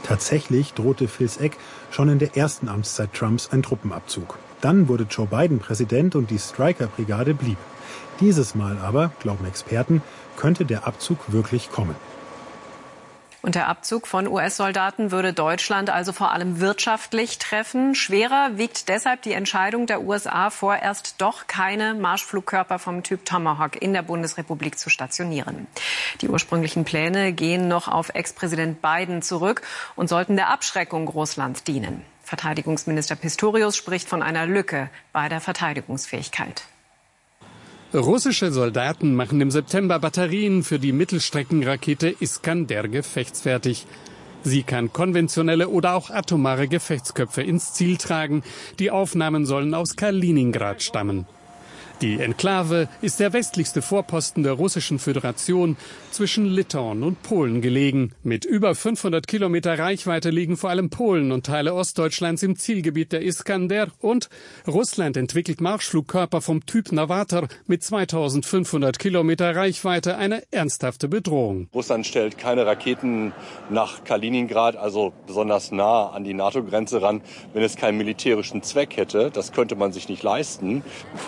Tatsächlich drohte Vilsack schon in der ersten Amtszeit Trumps ein Truppenabzug. Dann wurde Joe Biden Präsident und die Stryker-Brigade blieb. Dieses Mal aber, glauben Experten, könnte der Abzug wirklich kommen. Und der Abzug von US-Soldaten würde Deutschland also vor allem wirtschaftlich treffen. Schwerer wiegt deshalb die Entscheidung der USA, vorerst doch keine Marschflugkörper vom Typ Tomahawk in der Bundesrepublik zu stationieren. Die ursprünglichen Pläne gehen noch auf Ex-Präsident Biden zurück und sollten der Abschreckung Russlands dienen. Verteidigungsminister Pistorius spricht von einer Lücke bei der Verteidigungsfähigkeit. Russische Soldaten machen im September Batterien für die Mittelstreckenrakete Iskander gefechtsfertig. Sie kann konventionelle oder auch atomare Gefechtsköpfe ins Ziel tragen. Die Aufnahmen sollen aus Kaliningrad stammen. Die Enklave ist der westlichste Vorposten der Russischen Föderation zwischen Litauen und Polen gelegen. Mit über 500 Kilometer Reichweite liegen vor allem Polen und Teile Ostdeutschlands im Zielgebiet der Iskander und Russland entwickelt Marschflugkörper vom Typ Navator mit 2500 Kilometer Reichweite, eine ernsthafte Bedrohung. Russland stellt keine Raketen nach Kaliningrad, also besonders nah an die NATO-Grenze ran, wenn es keinen militärischen Zweck hätte. Das könnte man sich nicht leisten.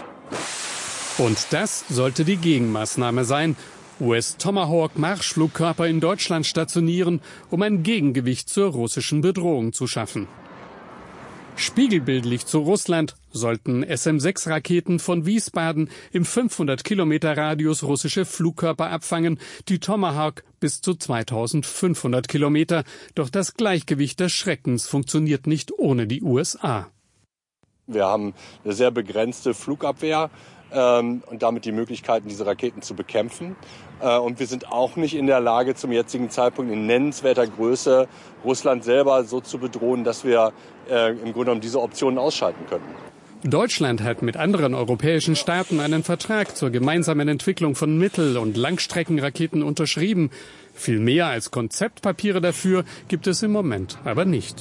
Und das sollte die Gegenmaßnahme sein. US-Tomahawk-Marschflugkörper in Deutschland stationieren, um ein Gegengewicht zur russischen Bedrohung zu schaffen. Spiegelbildlich zu Russland sollten SM-6-Raketen von Wiesbaden im 500-Kilometer-Radius russische Flugkörper abfangen, die Tomahawk bis zu 2500 Kilometer. Doch das Gleichgewicht des Schreckens funktioniert nicht ohne die USA. Wir haben eine sehr begrenzte Flugabwehr und damit die Möglichkeiten, diese Raketen zu bekämpfen. Und wir sind auch nicht in der Lage, zum jetzigen Zeitpunkt in nennenswerter Größe Russland selber so zu bedrohen, dass wir im Grunde genommen diese Optionen ausschalten könnten. Deutschland hat mit anderen europäischen Staaten einen Vertrag zur gemeinsamen Entwicklung von Mittel- und Langstreckenraketen unterschrieben. Viel mehr als Konzeptpapiere dafür gibt es im Moment aber nicht.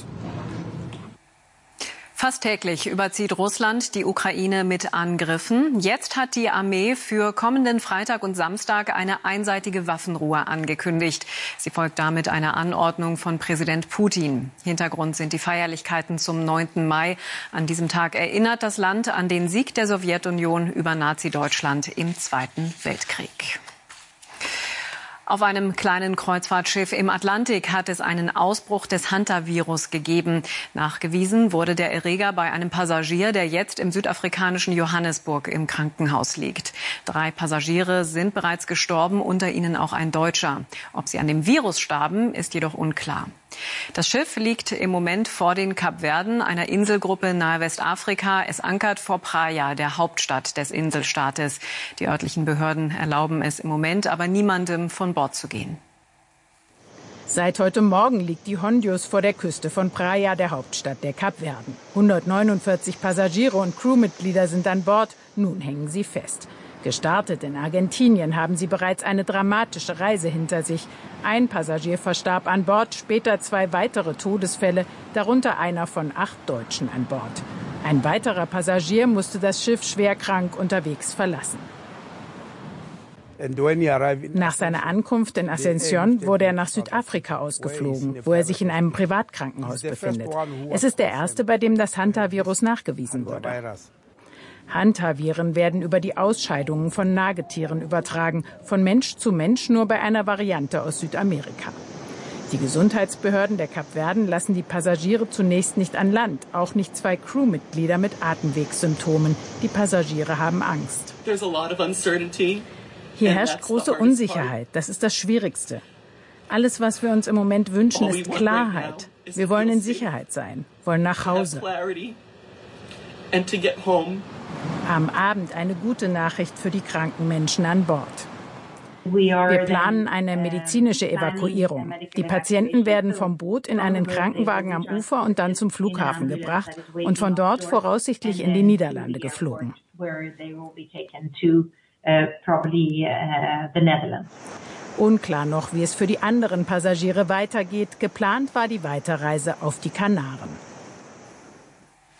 Fast täglich überzieht Russland die Ukraine mit Angriffen. Jetzt hat die Armee für kommenden Freitag und Samstag eine einseitige Waffenruhe angekündigt. Sie folgt damit einer Anordnung von Präsident Putin. Hintergrund sind die Feierlichkeiten zum 9. Mai. An diesem Tag erinnert das Land an den Sieg der Sowjetunion über Nazi-Deutschland im Zweiten Weltkrieg. Auf einem kleinen Kreuzfahrtschiff im Atlantik hat es einen Ausbruch des Hantavirus gegeben. Nachgewiesen wurde der Erreger bei einem Passagier, der jetzt im südafrikanischen Johannesburg im Krankenhaus liegt. 3 Passagiere sind bereits gestorben, unter ihnen auch ein Deutscher. Ob sie an dem Virus starben, ist jedoch unklar. Das Schiff liegt im Moment vor den Kapverden, einer Inselgruppe nahe Westafrika. Es ankert vor Praia, der Hauptstadt des Inselstaates. Die örtlichen Behörden erlauben es im Moment aber niemandem, von Bord zu gehen. Seit heute Morgen liegt die Hondius vor der Küste von Praia, der Hauptstadt der Kapverden. 149 Passagiere und Crewmitglieder sind an Bord. Nun hängen sie fest. Gestartet in Argentinien haben sie bereits eine dramatische Reise hinter sich. Ein Passagier verstarb an Bord, später 2 weitere Todesfälle, darunter einer von 8 Deutschen an Bord. Ein weiterer Passagier musste das Schiff schwer krank unterwegs verlassen. Nach seiner Ankunft in Asunción wurde er nach Südafrika ausgeflogen, wo er sich in einem Privatkrankenhaus befindet. Es ist der erste, bei dem das Hantavirus nachgewiesen wurde. Hantaviren werden über die Ausscheidungen von Nagetieren übertragen, von Mensch zu Mensch nur bei einer Variante aus Südamerika. Die Gesundheitsbehörden der Kapverden lassen die Passagiere zunächst nicht an Land, auch nicht 2 Crewmitglieder mit Atemwegssymptomen. Die Passagiere haben Angst. Hier herrscht große Unsicherheit, das ist das Schwierigste. Alles, was wir uns im Moment wünschen, ist Klarheit. Wir wollen in Sicherheit sein, wollen nach Hause. Am Abend eine gute Nachricht für die kranken Menschen an Bord. Wir planen eine medizinische Evakuierung. Die Patienten werden vom Boot in einen Krankenwagen am Ufer und dann zum Flughafen gebracht und von dort voraussichtlich in die Niederlande geflogen. Unklar noch, wie es für die anderen Passagiere weitergeht. Geplant war die Weiterreise auf die Kanaren.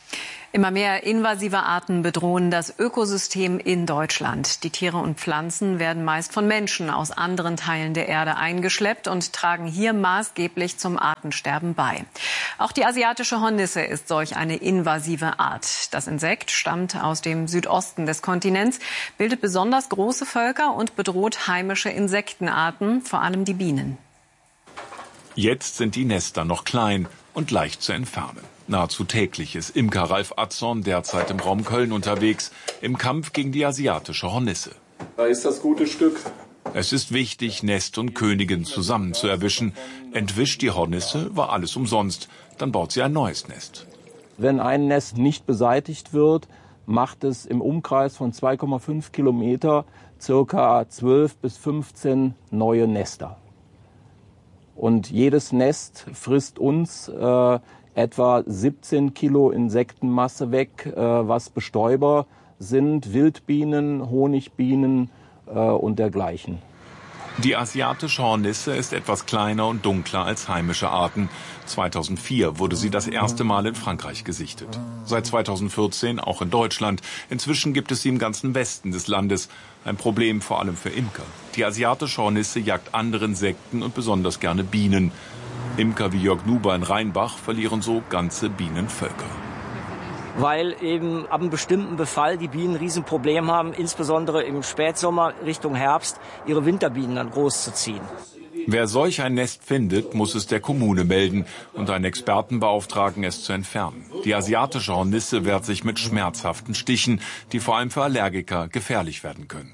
Immer mehr invasive Arten bedrohen das Ökosystem in Deutschland. Die Tiere und Pflanzen werden meist von Menschen aus anderen Teilen der Erde eingeschleppt und tragen hier maßgeblich zum Artensterben bei. Auch die asiatische Hornisse ist solch eine invasive Art. Das Insekt stammt aus dem Südosten des Kontinents, bildet besonders große Völker und bedroht heimische Insektenarten, vor allem die Bienen. Jetzt sind die Nester noch klein und leicht zu entfernen. Nahezu täglich ist Imker Ralf Atzon derzeit im Raum Köln unterwegs, im Kampf gegen die asiatische Hornisse. Da ist das gute Stück. Es ist wichtig, Nest und Königin zusammen zu erwischen. Entwischt die Hornisse, war alles umsonst. Dann baut sie ein neues Nest. Wenn ein Nest nicht beseitigt wird, macht es im Umkreis von 2,5 Kilometer circa 12 bis 15 neue Nester. Und jedes Nest frisst uns etwa 17 Kilo Insektenmasse weg, was Bestäuber sind, Wildbienen, Honigbienen und dergleichen. Die asiatische Hornisse ist etwas kleiner und dunkler als heimische Arten. 2004 wurde sie das erste Mal in Frankreich gesichtet. Seit 2014 auch in Deutschland. Inzwischen gibt es sie im ganzen Westen des Landes. Ein Problem vor allem für Imker. Die asiatische Hornisse jagt andere Insekten und besonders gerne Bienen. Imker wie Jörg Nuber in Rheinbach verlieren so ganze Bienenvölker. Weil eben ab einem bestimmten Befall die Bienen ein Riesenproblem haben, insbesondere im Spätsommer Richtung Herbst, ihre Winterbienen dann großzuziehen. Wer solch ein Nest findet, muss es der Kommune melden und einen Experten beauftragen, es zu entfernen. Die asiatische Hornisse wehrt sich mit schmerzhaften Stichen, die vor allem für Allergiker gefährlich werden können.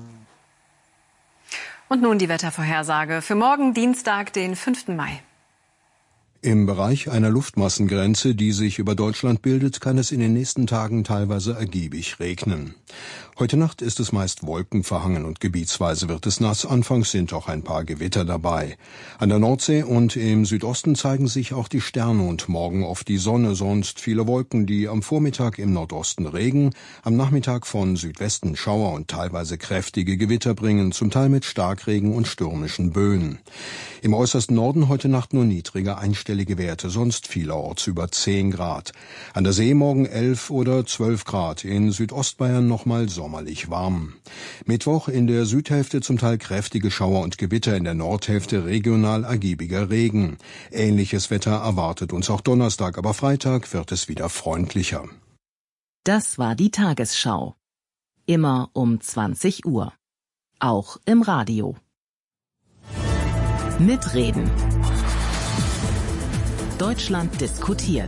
Und nun die Wettervorhersage für morgen Dienstag, den 5. Mai. Im Bereich einer Luftmassengrenze, die sich über Deutschland bildet, kann es in den nächsten Tagen teilweise ergiebig regnen. Heute Nacht ist es meist wolkenverhangen und gebietsweise wird es nass. Anfangs sind auch ein paar Gewitter dabei. An der Nordsee und im Südosten zeigen sich auch die Sterne und morgen oft die Sonne, sonst viele Wolken, die am Vormittag im Nordosten Regen, am Nachmittag von Südwesten Schauer und teilweise kräftige Gewitter bringen, zum Teil mit Starkregen und stürmischen Böen. Im äußersten Norden heute Nacht nur niedrige einstellige Werte, sonst vielerorts über 10 Grad. An der See morgen 11 oder 12 Grad, in Südostbayern nochmal sommerlich warm. Mittwoch in der Südhälfte zum Teil kräftige Schauer und Gewitter, in der Nordhälfte regional ergiebiger Regen. Ähnliches Wetter erwartet uns auch Donnerstag, aber Freitag wird es wieder freundlicher. Das war die Tagesschau. Immer um 20 Uhr. Auch im Radio. Mitreden. Deutschland diskutiert.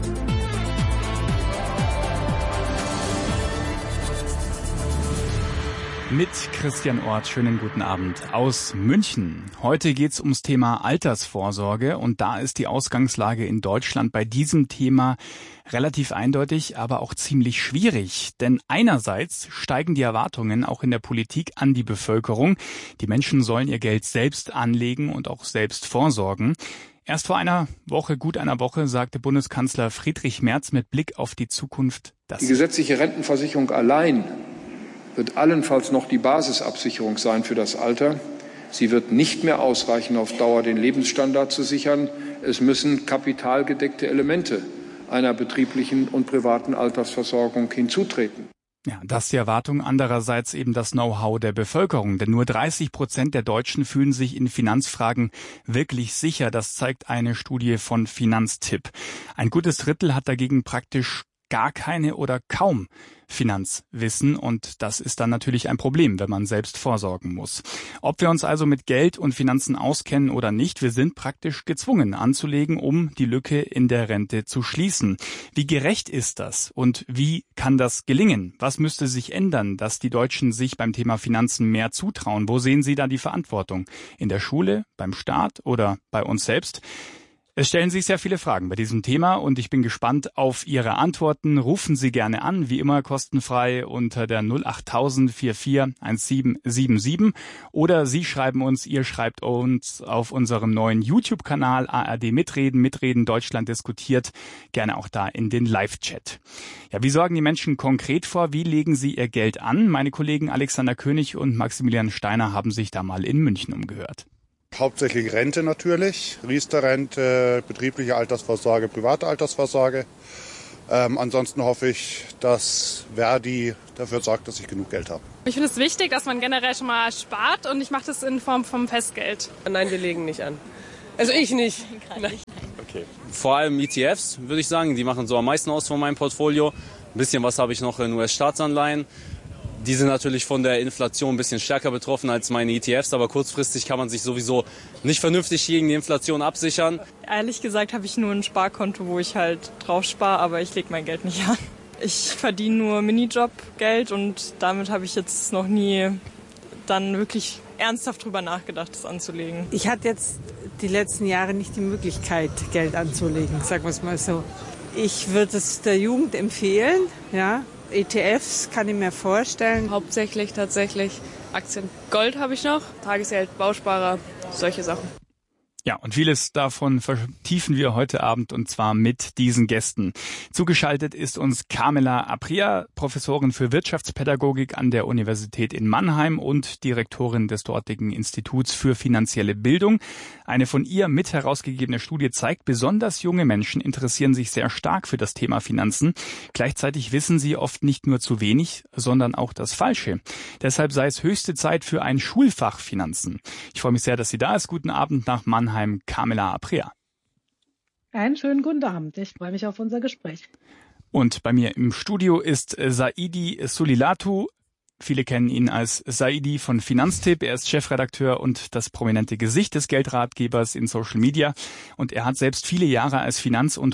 Mit Christian Orth, schönen guten Abend aus München. Heute geht's ums Thema Altersvorsorge und da ist die Ausgangslage in Deutschland bei diesem Thema relativ eindeutig, aber auch ziemlich schwierig. Denn einerseits steigen die Erwartungen auch in der Politik an die Bevölkerung. Die Menschen sollen ihr Geld selbst anlegen und auch selbst vorsorgen. Erst vor gut einer Woche, sagte Bundeskanzler Friedrich Merz mit Blick auf die Zukunft das. Die gesetzliche Rentenversicherung allein wird allenfalls noch die Basisabsicherung sein für das Alter. Sie wird nicht mehr ausreichen, auf Dauer den Lebensstandard zu sichern. Es müssen kapitalgedeckte Elemente einer betrieblichen und privaten Altersversorgung hinzutreten. Ja, das ist die Erwartung. Andererseits eben das Know-how der Bevölkerung. Denn nur 30% der Deutschen fühlen sich in Finanzfragen wirklich sicher. Das zeigt eine Studie von Finanztipp. Ein gutes Drittel hat dagegen praktisch gar keine oder kaum Finanzwissen und das ist dann natürlich ein Problem, wenn man selbst vorsorgen muss. Ob wir uns also mit Geld und Finanzen auskennen oder nicht, wir sind praktisch gezwungen anzulegen, um die Lücke in der Rente zu schließen. Wie gerecht ist das und wie kann das gelingen? Was müsste sich ändern, dass die Deutschen sich beim Thema Finanzen mehr zutrauen? Wo sehen Sie da die Verantwortung? In der Schule, beim Staat oder bei uns selbst? Es stellen sich sehr viele Fragen bei diesem Thema und ich bin gespannt auf Ihre Antworten. Rufen Sie gerne an, wie immer kostenfrei unter der 08000 44 1777 oder Sie schreiben uns, ihr schreibt uns auf unserem neuen YouTube-Kanal ARD Mitreden Deutschland diskutiert, gerne auch da in den Live-Chat. Ja, wie sorgen die Menschen konkret vor? Wie legen sie ihr Geld an? Meine Kollegen Alexander König und Maximilian Steiner haben sich da mal in München umgehört. Hauptsächlich Rente natürlich, Riester-Rente, betriebliche Altersvorsorge, private Altersvorsorge. Ansonsten hoffe ich, dass Verdi dafür sorgt, dass ich genug Geld habe. Ich finde es wichtig, dass man generell schon mal spart und ich mache das in Form vom Festgeld. Nein, wir legen nicht an. Also ich nicht. Okay. Vor allem ETFs, würde ich sagen, die machen so am meisten aus von meinem Portfolio. Ein bisschen was habe ich noch in US-Staatsanleihen. Die sind natürlich von der Inflation ein bisschen stärker betroffen als meine ETFs, aber kurzfristig kann man sich sowieso nicht vernünftig gegen die Inflation absichern. Ehrlich gesagt habe ich nur ein Sparkonto, wo ich halt drauf spare, aber ich lege mein Geld nicht an. Ich verdiene nur Minijob-Geld und damit habe ich jetzt noch nie dann wirklich ernsthaft drüber nachgedacht, das anzulegen. Ich hatte jetzt die letzten Jahre nicht die Möglichkeit, Geld anzulegen, sagen wir es mal so. Ich würde es der Jugend empfehlen, ja. ETFs kann ich mir vorstellen. Hauptsächlich tatsächlich Aktien. Gold habe ich noch, Tagesgeld, Bausparer, solche Sachen. Ja, und vieles davon vertiefen wir heute Abend und zwar mit diesen Gästen. Zugeschaltet ist uns Carmela Apria, Professorin für Wirtschaftspädagogik an der Universität in Mannheim und Direktorin des dortigen Instituts für finanzielle Bildung. Eine von ihr mit herausgegebene Studie zeigt, besonders junge Menschen interessieren sich sehr stark für das Thema Finanzen. Gleichzeitig wissen sie oft nicht nur zu wenig, sondern auch das Falsche. Deshalb sei es höchste Zeit für ein Schulfach Finanzen. Ich freue mich sehr, dass sie da ist. Guten Abend nach Mannheim. Carmela Apria. Einen schönen guten Abend. Ich freue mich auf unser Gespräch. Und bei mir im Studio ist Saidi Sulilatu. Viele kennen ihn als Saidi von Finanztipp. Er ist Chefredakteur und das prominente Gesicht des Geldratgebers in Social Media. Und er hat selbst viele Jahre als Finanz- und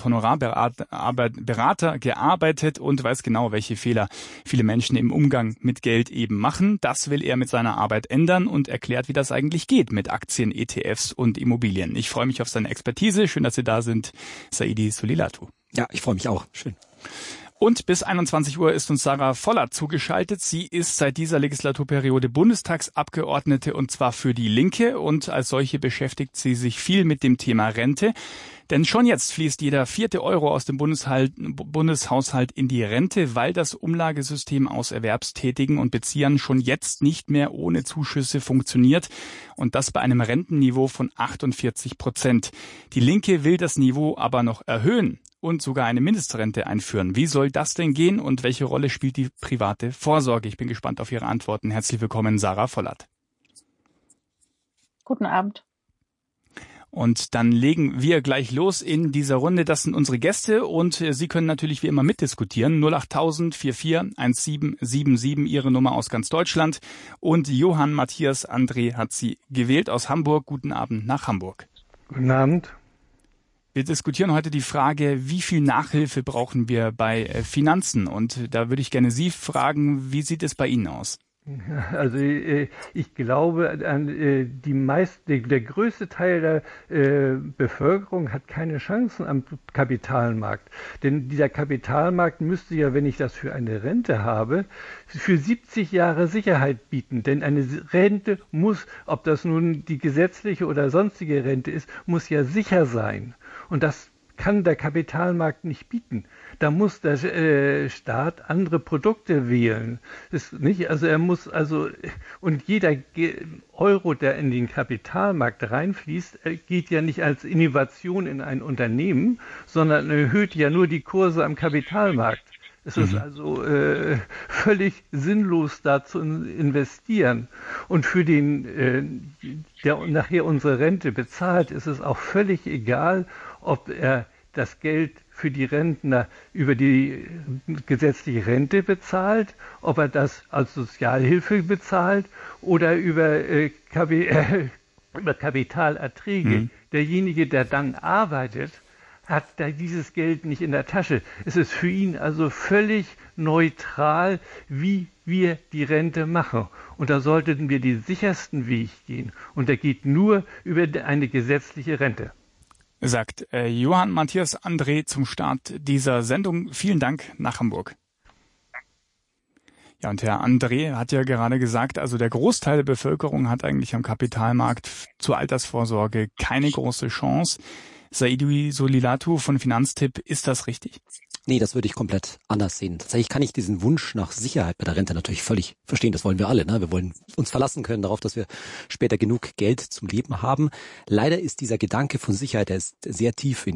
Honorarberater gearbeitet und weiß genau, welche Fehler viele Menschen im Umgang mit Geld eben machen. Das will er mit seiner Arbeit ändern und erklärt, wie das eigentlich geht mit Aktien, ETFs und Immobilien. Ich freue mich auf seine Expertise. Schön, dass Sie da sind, Saidi Sulilatu. Ja, ich freue mich auch. Schön. Und bis 21 Uhr ist uns Sarah Vollert zugeschaltet. Sie ist seit dieser Legislaturperiode Bundestagsabgeordnete und zwar für die Linke und als solche beschäftigt sie sich viel mit dem Thema Rente. Denn schon jetzt fließt jeder 4. Euro aus dem Bundeshaushalt in die Rente, weil das Umlagesystem aus Erwerbstätigen und Beziehern schon jetzt nicht mehr ohne Zuschüsse funktioniert und das bei einem Rentenniveau von 48%. Die Linke will das Niveau aber noch erhöhen und sogar eine Mindestrente einführen. Wie soll das denn gehen und welche Rolle spielt die private Vorsorge? Ich bin gespannt auf Ihre Antworten. Herzlich willkommen, Sarah Vollert. Guten Abend. Und dann legen wir gleich los in dieser Runde. Das sind unsere Gäste und Sie können natürlich wie immer mitdiskutieren. 08000 44 1777, Ihre Nummer aus ganz Deutschland. Und Johann Matthias André hat Sie gewählt aus Hamburg. Guten Abend nach Hamburg. Guten Abend. Wir diskutieren heute die Frage, wie viel Nachhilfe brauchen wir bei Finanzen? Und da würde ich gerne Sie fragen, wie sieht es bei Ihnen aus? Also ich glaube, der größte Teil der Bevölkerung hat keine Chancen am Kapitalmarkt. Denn dieser Kapitalmarkt müsste ja, wenn ich das für eine Rente habe, für 70 Jahre Sicherheit bieten. Denn eine Rente muss, ob das nun die gesetzliche oder sonstige Rente ist, muss ja sicher sein. Und das kann der Kapitalmarkt nicht bieten. Da muss der Staat andere Produkte wählen. Das nicht, also er muss und jeder Euro, der in den Kapitalmarkt reinfließt, geht ja nicht als Innovation in ein Unternehmen, sondern erhöht ja nur die Kurse am Kapitalmarkt. Es ist also völlig sinnlos, da zu investieren. Und für den, der nachher unsere Rente bezahlt, ist es auch völlig egal, ob er das Geld für die Rentner über die gesetzliche Rente bezahlt, ob er das als Sozialhilfe bezahlt oder über Kapitalerträge. Derjenige, der dann arbeitet, hat da dieses Geld nicht in der Tasche. Es ist für ihn also völlig neutral, wie wir die Rente machen. Und da sollten wir den sichersten Weg gehen. Und der geht nur über eine gesetzliche Rente. Sagt Johann Matthias André zum Start dieser Sendung. Vielen Dank nach Hamburg. Ja, und Herr André hat ja gerade gesagt, also der Großteil der Bevölkerung hat eigentlich am Kapitalmarkt zur Altersvorsorge keine große Chance. Saidi Sulilatu von Finanztipp, ist das richtig? Nee, das würde ich komplett anders sehen. Tatsächlich kann ich diesen Wunsch nach Sicherheit bei der Rente natürlich völlig verstehen. Das wollen wir alle, ne? Wir wollen uns verlassen können darauf, dass wir später genug Geld zum Leben haben. Leider ist dieser Gedanke von Sicherheit, der ist sehr tief in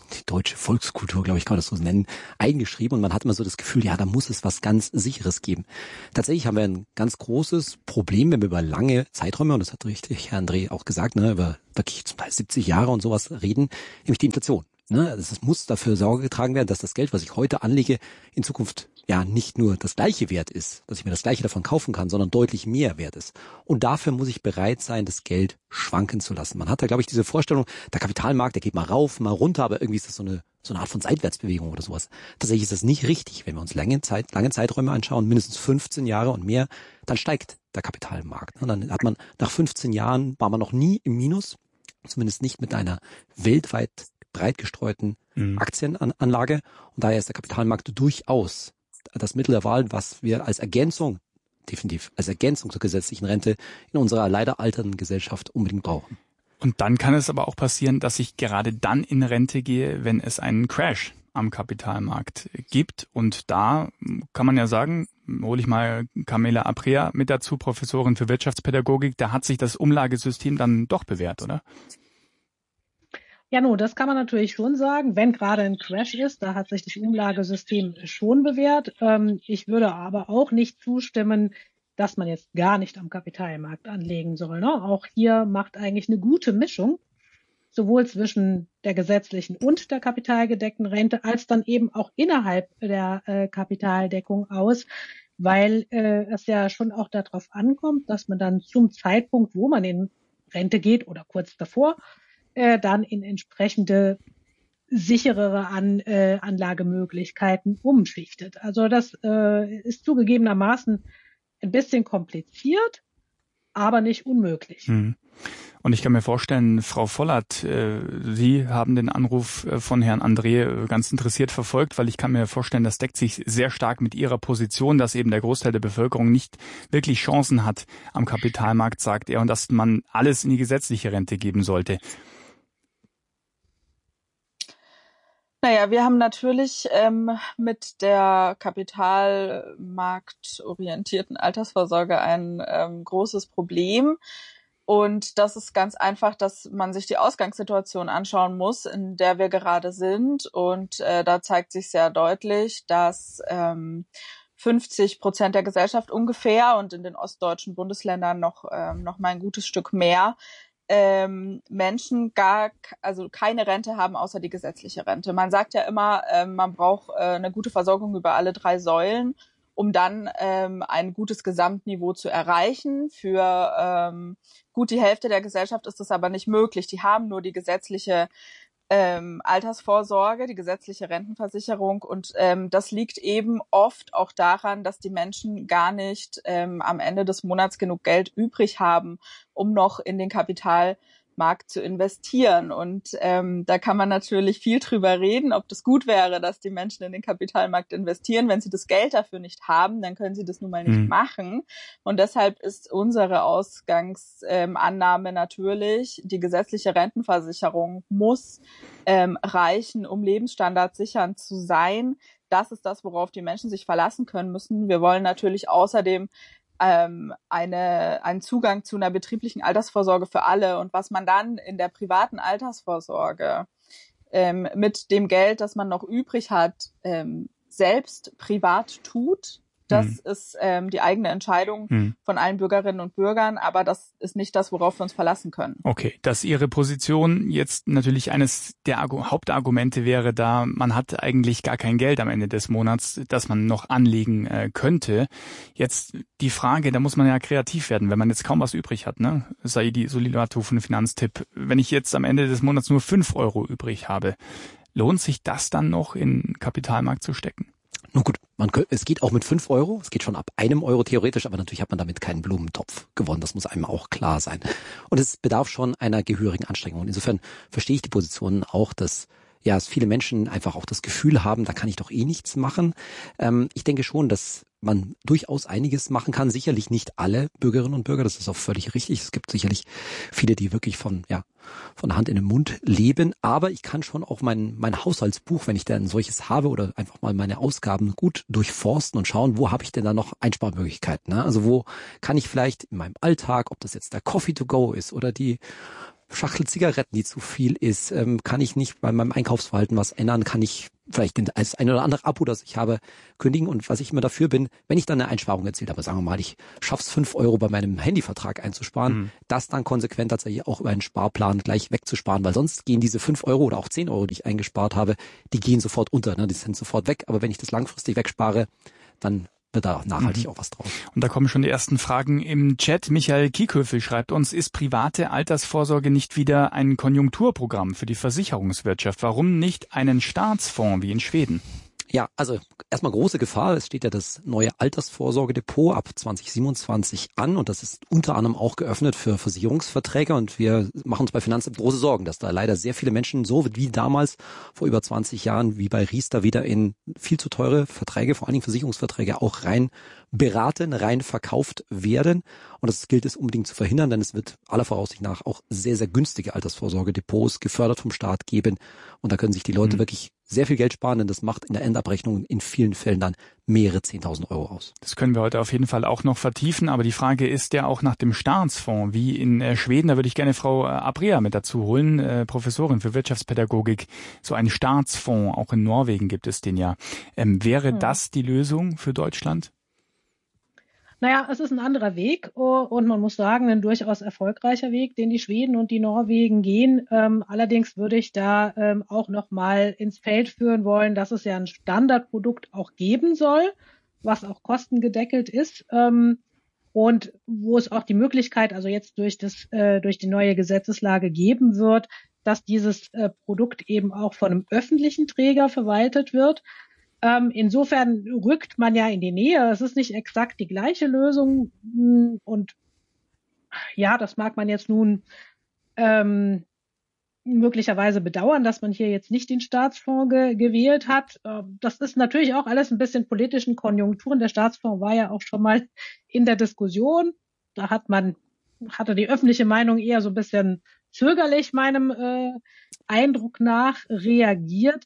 die deutsche Volkskultur, glaube ich, kann man das so nennen, eingeschrieben und man hat immer so das Gefühl, ja, da muss es was ganz Sicheres geben. Tatsächlich haben wir ein ganz großes Problem, wenn wir über lange Zeiträume, und das hat richtig Herr André auch gesagt, ne, über wirklich zum Teil 70 Jahre und sowas reden, nämlich die Inflation. Ne, es muss dafür Sorge getragen werden, dass das Geld, was ich heute anlege, in Zukunft ja nicht nur das gleiche wert ist, dass ich mir das gleiche davon kaufen kann, sondern deutlich mehr wert ist. Und dafür muss ich bereit sein, das Geld schwanken zu lassen. Man hat da, glaube ich, diese Vorstellung, der Kapitalmarkt, der geht mal rauf, mal runter, aber irgendwie ist das so eine Art von Seitwärtsbewegung oder sowas. Tatsächlich ist das nicht richtig. Wenn wir uns lange Zeiträume anschauen, mindestens 15 Jahre und mehr, dann steigt der Kapitalmarkt. Und dann hat man nach 15 Jahren, war man noch nie im Minus, zumindest nicht mit einer weltweit breit gestreuten Aktienanlage. Und daher ist der Kapitalmarkt durchaus das Mittel der Wahl, was wir als Ergänzung, definitiv als Ergänzung zur gesetzlichen Rente in unserer leider alternden Gesellschaft unbedingt brauchen. Und dann kann es aber auch passieren, dass ich gerade dann in Rente gehe, wenn es einen Crash am Kapitalmarkt gibt. Und da kann man ja sagen, hole ich mal Carmela Aprea mit dazu, Professorin für Wirtschaftspädagogik, da hat sich das Umlagesystem dann doch bewährt, oder? Ja, das kann man natürlich schon sagen, wenn gerade ein Crash ist, da hat sich das Umlagesystem schon bewährt. Ich würde aber auch nicht zustimmen, dass man jetzt gar nicht am Kapitalmarkt anlegen soll. Ne? Auch hier macht eigentlich eine gute Mischung, sowohl zwischen der gesetzlichen und der kapitalgedeckten Rente, als dann eben auch innerhalb der Kapitaldeckung aus, weil es ja schon auch darauf ankommt, dass man dann zum Zeitpunkt, wo man in Rente geht oder kurz davor, dann in entsprechende sicherere Anlagemöglichkeiten umschichtet. Also das ist zugegebenermaßen ein bisschen kompliziert, aber nicht unmöglich. Und ich kann mir vorstellen, Frau Vollert, Sie haben den Anruf von Herrn André ganz interessiert verfolgt, weil ich kann mir vorstellen, das deckt sich sehr stark mit Ihrer Position, dass eben der Großteil der Bevölkerung nicht wirklich Chancen hat am Kapitalmarkt, sagt er, und dass man alles in die gesetzliche Rente geben sollte. Naja, wir haben natürlich mit der kapitalmarktorientierten Altersvorsorge ein großes Problem. Und das ist ganz einfach, dass man sich die Ausgangssituation anschauen muss, in der wir gerade sind. Und da zeigt sich sehr deutlich, dass 50% der Gesellschaft ungefähr und in den ostdeutschen Bundesländern noch mal ein gutes Stück mehr Menschen keine Rente haben, außer die gesetzliche Rente. Man sagt ja immer, man braucht eine gute Versorgung über alle 3 Säulen, um dann ein gutes Gesamtniveau zu erreichen. Für gut die Hälfte der Gesellschaft ist das aber nicht möglich. Die haben nur die gesetzliche Altersvorsorge, die gesetzliche Rentenversicherung, und das liegt eben oft auch daran, dass die Menschen gar nicht am Ende des Monats genug Geld übrig haben, um noch in den Kapitalmarkt zu investieren. Und da kann man natürlich viel drüber reden, ob das gut wäre, dass die Menschen in den Kapitalmarkt investieren. Wenn sie das Geld dafür nicht haben, dann können sie das nun mal nicht machen. Und deshalb ist unsere Ausgangsannahme natürlich, die gesetzliche Rentenversicherung muss reichen, um lebensstandardsichernd zu sein. Das ist das, worauf die Menschen sich verlassen können müssen. Wir wollen natürlich außerdem einen Zugang zu einer betrieblichen Altersvorsorge für alle. Und was man dann in der privaten Altersvorsorge mit dem Geld, das man noch übrig hat, selbst privat tut, das ist die eigene Entscheidung von allen Bürgerinnen und Bürgern, aber das ist nicht das, worauf wir uns verlassen können. Okay, dass Ihre Position jetzt natürlich eines der Hauptargumente wäre, da man hat eigentlich gar kein Geld am Ende des Monats, das man noch anlegen könnte. Jetzt die Frage, da muss man ja kreativ werden, wenn man jetzt kaum was übrig hat, ne? Saidi Solidato von Finanztipp. Wenn ich jetzt am Ende des Monats nur 5 Euro übrig habe, lohnt sich das dann noch in den Kapitalmarkt zu stecken? Nun gut, es geht auch mit 5 Euro, es geht schon ab 1 Euro theoretisch, aber natürlich hat man damit keinen Blumentopf gewonnen, das muss einem auch klar sein. Und es bedarf schon einer gehörigen Anstrengung. Und insofern verstehe ich die Position auch, dass es viele Menschen einfach auch das Gefühl haben, da kann ich doch eh nichts machen. Ich denke schon, dass man durchaus einiges machen kann. Sicherlich nicht alle Bürgerinnen und Bürger, das ist auch völlig richtig. Es gibt sicherlich viele, die wirklich von der Hand in den Mund leben. Aber ich kann schon auch mein Haushaltsbuch, wenn ich denn ein solches habe, oder einfach mal meine Ausgaben gut durchforsten und schauen, wo habe ich denn da noch Einsparmöglichkeiten. Ne? Also wo kann ich vielleicht in meinem Alltag, ob das jetzt der Coffee to go ist oder die Schachtel Zigaretten, die zu viel ist? Kann ich nicht bei meinem Einkaufsverhalten was ändern? Kann ich vielleicht als ein oder andere Abo, das ich habe, kündigen? Und was ich immer dafür bin, wenn ich dann eine Einsparung erzielt habe, sagen wir mal, ich schaff's 5 € bei meinem Handyvertrag einzusparen, das dann konsequent tatsächlich auch über einen Sparplan gleich wegzusparen, weil sonst gehen diese 5 € oder auch 10 €, die ich eingespart habe, die gehen sofort unter, ne? Die sind sofort weg. Aber wenn ich das langfristig wegspare, dann wird da nachhaltig auch was draus. Und da kommen schon die ersten Fragen im Chat. Michael Kiekhöfel schreibt uns, ist private Altersvorsorge nicht wieder ein Konjunkturprogramm für die Versicherungswirtschaft? Warum nicht einen Staatsfonds wie in Schweden? Ja, also erstmal große Gefahr. Es steht ja das neue Altersvorsorgedepot ab 2027 an und das ist unter anderem auch geöffnet für Versicherungsverträge und wir machen uns bei Finanzamt große Sorgen, dass da leider sehr viele Menschen so wie damals vor über 20 Jahren wie bei Riester wieder in viel zu teure Verträge, vor allen Dingen Versicherungsverträge auch rein beraten, rein verkauft werden und das gilt es unbedingt zu verhindern, denn es wird aller Voraussicht nach auch sehr, sehr günstige Altersvorsorgedepots gefördert vom Staat geben und da können sich die Leute wirklich sehr viel Geld sparen, denn das macht in der Endabrechnung in vielen Fällen dann mehrere 10.000 € aus. Das können wir heute auf jeden Fall auch noch vertiefen, aber die Frage ist ja auch nach dem Staatsfonds, wie in Schweden. Da würde ich gerne Frau Aprea mit dazu holen, Professorin für Wirtschaftspädagogik. So ein Staatsfonds, auch in Norwegen gibt es den ja. Wäre das die Lösung für Deutschland? Naja, es ist ein anderer Weg und man muss sagen, ein durchaus erfolgreicher Weg, den die Schweden und die Norwegen gehen. Allerdings würde ich da auch noch mal ins Feld führen wollen, dass es ja ein Standardprodukt auch geben soll, was auch kostengedeckelt ist und wo es auch die Möglichkeit, also jetzt durch die neue Gesetzeslage geben wird, dass dieses Produkt eben auch von einem öffentlichen Träger verwaltet wird. Insofern rückt man ja in die Nähe. Es ist nicht exakt die gleiche Lösung. Und ja, das mag man jetzt nun möglicherweise bedauern, dass man hier jetzt nicht den Staatsfonds gewählt hat. Das ist natürlich auch alles ein bisschen politischen Konjunkturen. Der Staatsfonds war ja auch schon mal in der Diskussion. Da hatte die öffentliche Meinung eher so ein bisschen zögerlich meinem Eindruck nach reagiert.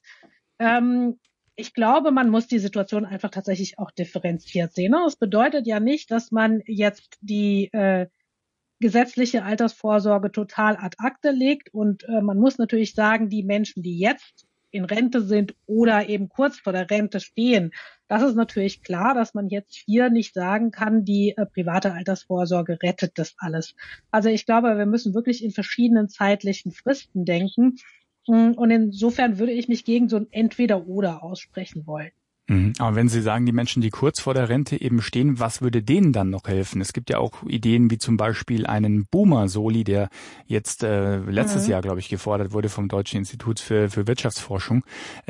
Ich glaube, man muss die Situation einfach tatsächlich auch differenziert sehen. Das bedeutet ja nicht, dass man jetzt die gesetzliche Altersvorsorge total ad acta legt. Und man muss natürlich sagen, die Menschen, die jetzt in Rente sind oder eben kurz vor der Rente stehen, das ist natürlich klar, dass man jetzt hier nicht sagen kann, die private Altersvorsorge rettet das alles. Also ich glaube, wir müssen wirklich in verschiedenen zeitlichen Fristen denken. Und insofern würde ich mich gegen so ein Entweder-Oder aussprechen wollen. Aber wenn Sie sagen, die Menschen, die kurz vor der Rente eben stehen, was würde denen dann noch helfen? Es gibt ja auch Ideen wie zum Beispiel einen Boomer-Soli, der jetzt letztes Jahr, glaube ich, gefordert wurde vom Deutschen Institut für Wirtschaftsforschung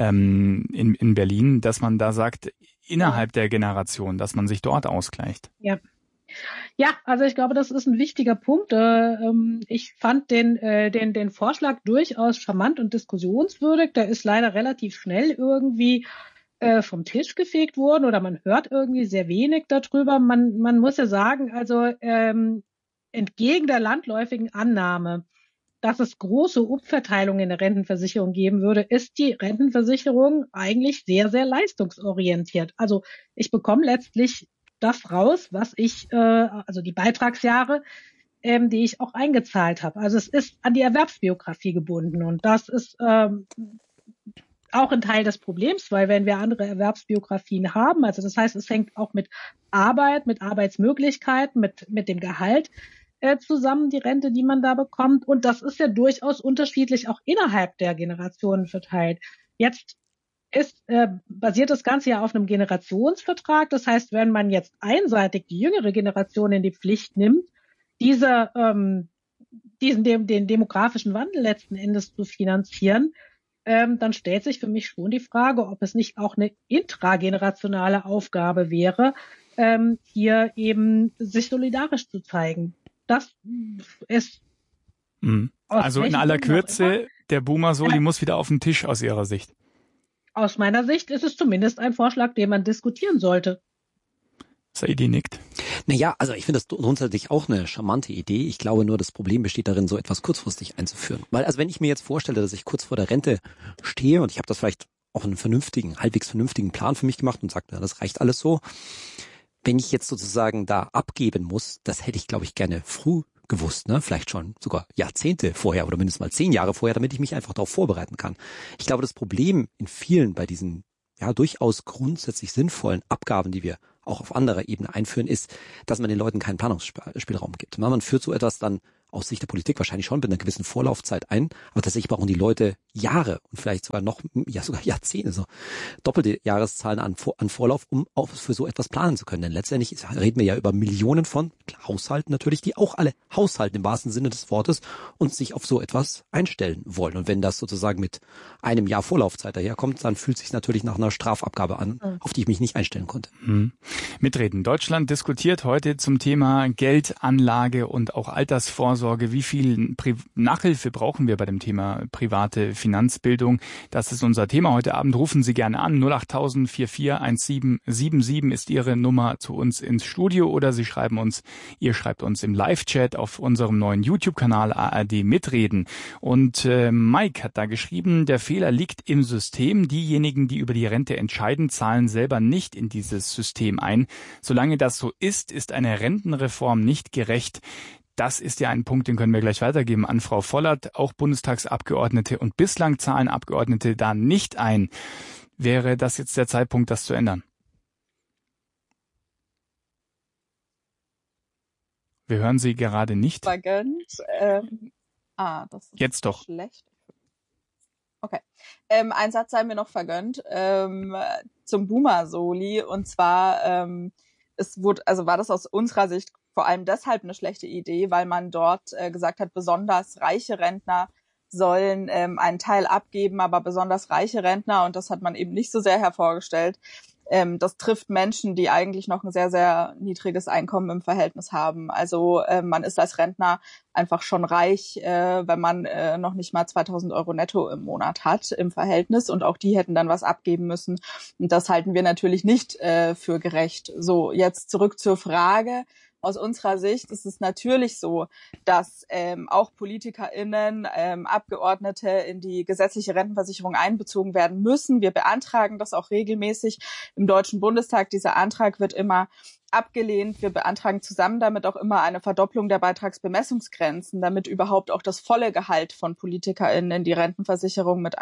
in Berlin, dass man da sagt, innerhalb der Generation, dass man sich dort ausgleicht. Ja, also ich glaube, das ist ein wichtiger Punkt. Ich fand den Vorschlag durchaus charmant und diskussionswürdig. Der ist leider relativ schnell irgendwie vom Tisch gefegt worden oder man hört irgendwie sehr wenig darüber. Man muss ja sagen, also entgegen der landläufigen Annahme, dass es große Umverteilungen in der Rentenversicherung geben würde, ist die Rentenversicherung eigentlich sehr, sehr leistungsorientiert. Also ich bekomme letztlich das raus, was ich, also die Beitragsjahre, die ich auch eingezahlt habe. Also es ist an die Erwerbsbiografie gebunden und das ist auch ein Teil des Problems, weil wenn wir andere Erwerbsbiografien haben, also das heißt, es hängt auch mit Arbeit, mit Arbeitsmöglichkeiten, mit dem Gehalt zusammen, die Rente, die man da bekommt. Und das ist ja durchaus unterschiedlich auch innerhalb der Generationen verteilt. Jetzt basiert das Ganze ja auf einem Generationsvertrag. Das heißt, wenn man jetzt einseitig die jüngere Generation in die Pflicht nimmt, den demografischen Wandel letzten Endes zu finanzieren, dann stellt sich für mich schon die Frage, ob es nicht auch eine intragenerationale Aufgabe wäre, hier eben sich solidarisch zu zeigen. Das ist also in aller Kürze, der Boomer-Soli muss wieder auf den Tisch aus Ihrer Sicht. Aus meiner Sicht ist es zumindest ein Vorschlag, den man diskutieren sollte. Saidi nickt. Naja, also ich finde das grundsätzlich auch eine charmante Idee. Ich glaube nur, das Problem besteht darin, so etwas kurzfristig einzuführen. Weil also wenn ich mir jetzt vorstelle, dass ich kurz vor der Rente stehe und ich habe das vielleicht auch einen halbwegs vernünftigen Plan für mich gemacht und sage, ja, das reicht alles so. Wenn ich jetzt sozusagen da abgeben muss, das hätte ich, glaube ich, gerne gewusst, ne? Vielleicht schon sogar Jahrzehnte vorher oder mindestens mal 10 Jahre vorher, damit ich mich einfach darauf vorbereiten kann. Ich glaube, das Problem in vielen bei diesen durchaus grundsätzlich sinnvollen Abgaben, die wir auch auf anderer Ebene einführen, ist, dass man den Leuten keinen Planungsspielraum gibt. Man führt so etwas dann aus Sicht der Politik wahrscheinlich schon mit einer gewissen Vorlaufzeit ein, aber tatsächlich brauchen die Leute Jahre und vielleicht sogar sogar Jahrzehnte, so doppelte Jahreszahlen an Vorlauf, um auch für so etwas planen zu können. Denn letztendlich reden wir ja über Millionen von Haushalten natürlich, die auch alle haushalten im wahrsten Sinne des Wortes und sich auf so etwas einstellen wollen. Und wenn das sozusagen mit einem Jahr Vorlaufzeit daherkommt, dann fühlt es sich natürlich nach einer Strafabgabe an, auf die ich mich nicht einstellen konnte. Mitreden. Deutschland diskutiert heute zum Thema Geldanlage und auch Altersvorsorge. Wie viel Nachhilfe brauchen wir bei dem Thema private Finanzbildung? Das ist unser Thema heute Abend. Rufen Sie gerne an. 08000 441777 ist Ihre Nummer zu uns ins Studio oder ihr schreibt uns im Live-Chat auf unserem neuen YouTube-Kanal ARD Mitreden. Und Mike hat da geschrieben, der Fehler liegt im System. Diejenigen, die über die Rente entscheiden, zahlen selber nicht in dieses System ein. Solange das so ist, ist eine Rentenreform nicht gerecht. Das ist ja ein Punkt, den können wir gleich weitergeben an Frau Vollert. Auch Bundestagsabgeordnete und bislang zahlen Abgeordnete da nicht ein. Wäre das jetzt der Zeitpunkt, das zu ändern? Wir hören Sie gerade nicht. Vergönnt. Das ist jetzt doch. Schlecht. Okay. Ein Satz sei mir noch vergönnt zum Boomer-Soli. Und zwar war das aus unserer Sicht vor allem deshalb eine schlechte Idee, weil man dort gesagt hat, besonders reiche Rentner sollen einen Teil abgeben, aber besonders reiche Rentner, und das hat man eben nicht so sehr hervorgestellt, das trifft Menschen, die eigentlich noch ein sehr, sehr niedriges Einkommen im Verhältnis haben. Also man ist als Rentner einfach schon reich, wenn man noch nicht mal 2.000 Euro netto im Monat hat im Verhältnis, und auch die hätten dann was abgeben müssen. Und das halten wir natürlich nicht für gerecht. So, jetzt zurück zur Frage. Aus unserer Sicht ist es natürlich so, dass auch PolitikerInnen, Abgeordnete in die gesetzliche Rentenversicherung einbezogen werden müssen. Wir beantragen das auch regelmäßig im Deutschen Bundestag. Dieser Antrag wird immer abgelehnt. Wir beantragen zusammen damit auch immer eine Verdopplung der Beitragsbemessungsgrenzen, damit überhaupt auch das volle Gehalt von PolitikerInnen in die Rentenversicherung mit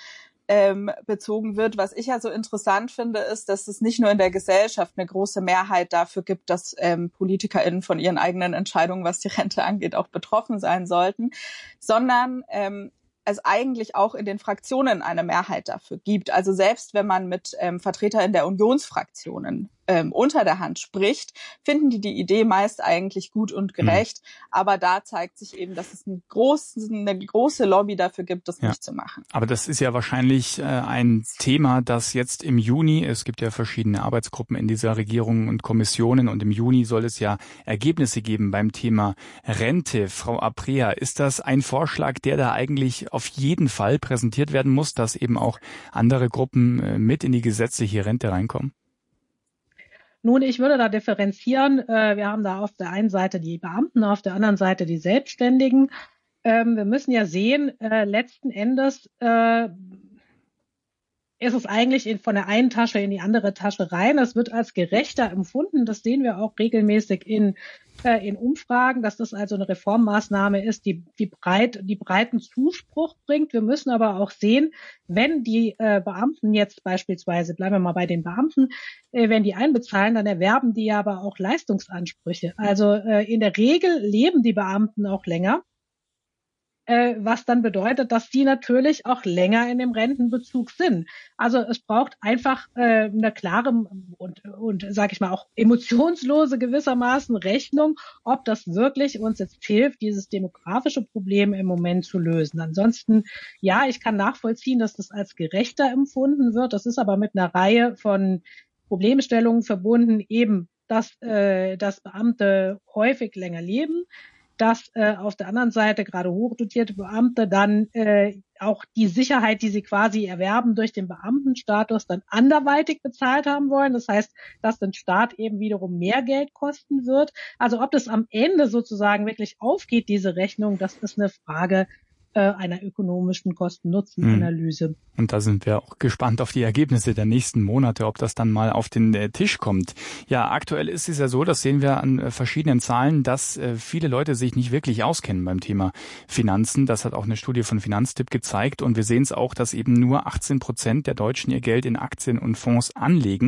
bezogen wird. Was ich ja so interessant finde, ist, dass es nicht nur in der Gesellschaft eine große Mehrheit dafür gibt, dass PolitikerInnen von ihren eigenen Entscheidungen, was die Rente angeht, auch betroffen sein sollten, sondern es eigentlich auch in den Fraktionen eine Mehrheit dafür gibt. Also selbst wenn man mit Vertretern der Unionsfraktionen unter der Hand spricht, finden die Idee meist eigentlich gut und gerecht. Aber da zeigt sich eben, dass es eine große Lobby dafür gibt, das nicht zu machen. Aber das ist ja wahrscheinlich ein Thema, das jetzt im Juni, es gibt ja verschiedene Arbeitsgruppen in dieser Regierung und Kommissionen, und im Juni soll es ja Ergebnisse geben beim Thema Rente. Frau Aprea, ist das ein Vorschlag, der da eigentlich auf jeden Fall präsentiert werden muss, dass eben auch andere Gruppen mit in die gesetzliche Rente reinkommen? Nun, ich würde da differenzieren. Wir haben da auf der einen Seite die Beamten, auf der anderen Seite die Selbstständigen. Wir müssen ja sehen, letzten Endes ist es eigentlich von der einen Tasche in die andere Tasche rein. Es wird als gerechter empfunden. Das sehen wir auch regelmäßig in Umfragen, dass das also eine Reformmaßnahme ist, die breiten Zuspruch bringt. Wir müssen aber auch sehen, wenn die Beamten jetzt beispielsweise, bleiben wir mal bei den Beamten, wenn die einbezahlen, dann erwerben die aber auch Leistungsansprüche. Also in der Regel leben die Beamten auch länger, was dann bedeutet, dass die natürlich auch länger in dem Rentenbezug sind. Also es braucht einfach eine klare und sage ich mal auch emotionslose gewissermaßen Rechnung, ob das wirklich uns jetzt hilft, dieses demografische Problem im Moment zu lösen. Ansonsten, ja, ich kann nachvollziehen, dass das als gerechter empfunden wird. Das ist aber mit einer Reihe von Problemstellungen verbunden, eben, dass Beamte häufig länger leben, dass auf der anderen Seite gerade hochdotierte Beamte dann auch die Sicherheit, die sie quasi erwerben durch den Beamtenstatus, dann anderweitig bezahlt haben wollen. Das heißt, dass den Staat eben wiederum mehr Geld kosten wird. Also ob das am Ende sozusagen wirklich aufgeht, diese Rechnung, das ist eine Frage, einer ökonomischen Kosten-Nutzen-Analyse. Und da sind wir auch gespannt auf die Ergebnisse der nächsten Monate, ob das dann mal auf den Tisch kommt. Ja, aktuell ist es ja so, das sehen wir an verschiedenen Zahlen, dass viele Leute sich nicht wirklich auskennen beim Thema Finanzen. Das hat auch eine Studie von Finanztipp gezeigt. Und wir sehen es auch, dass eben nur 18% der Deutschen ihr Geld in Aktien und Fonds anlegen.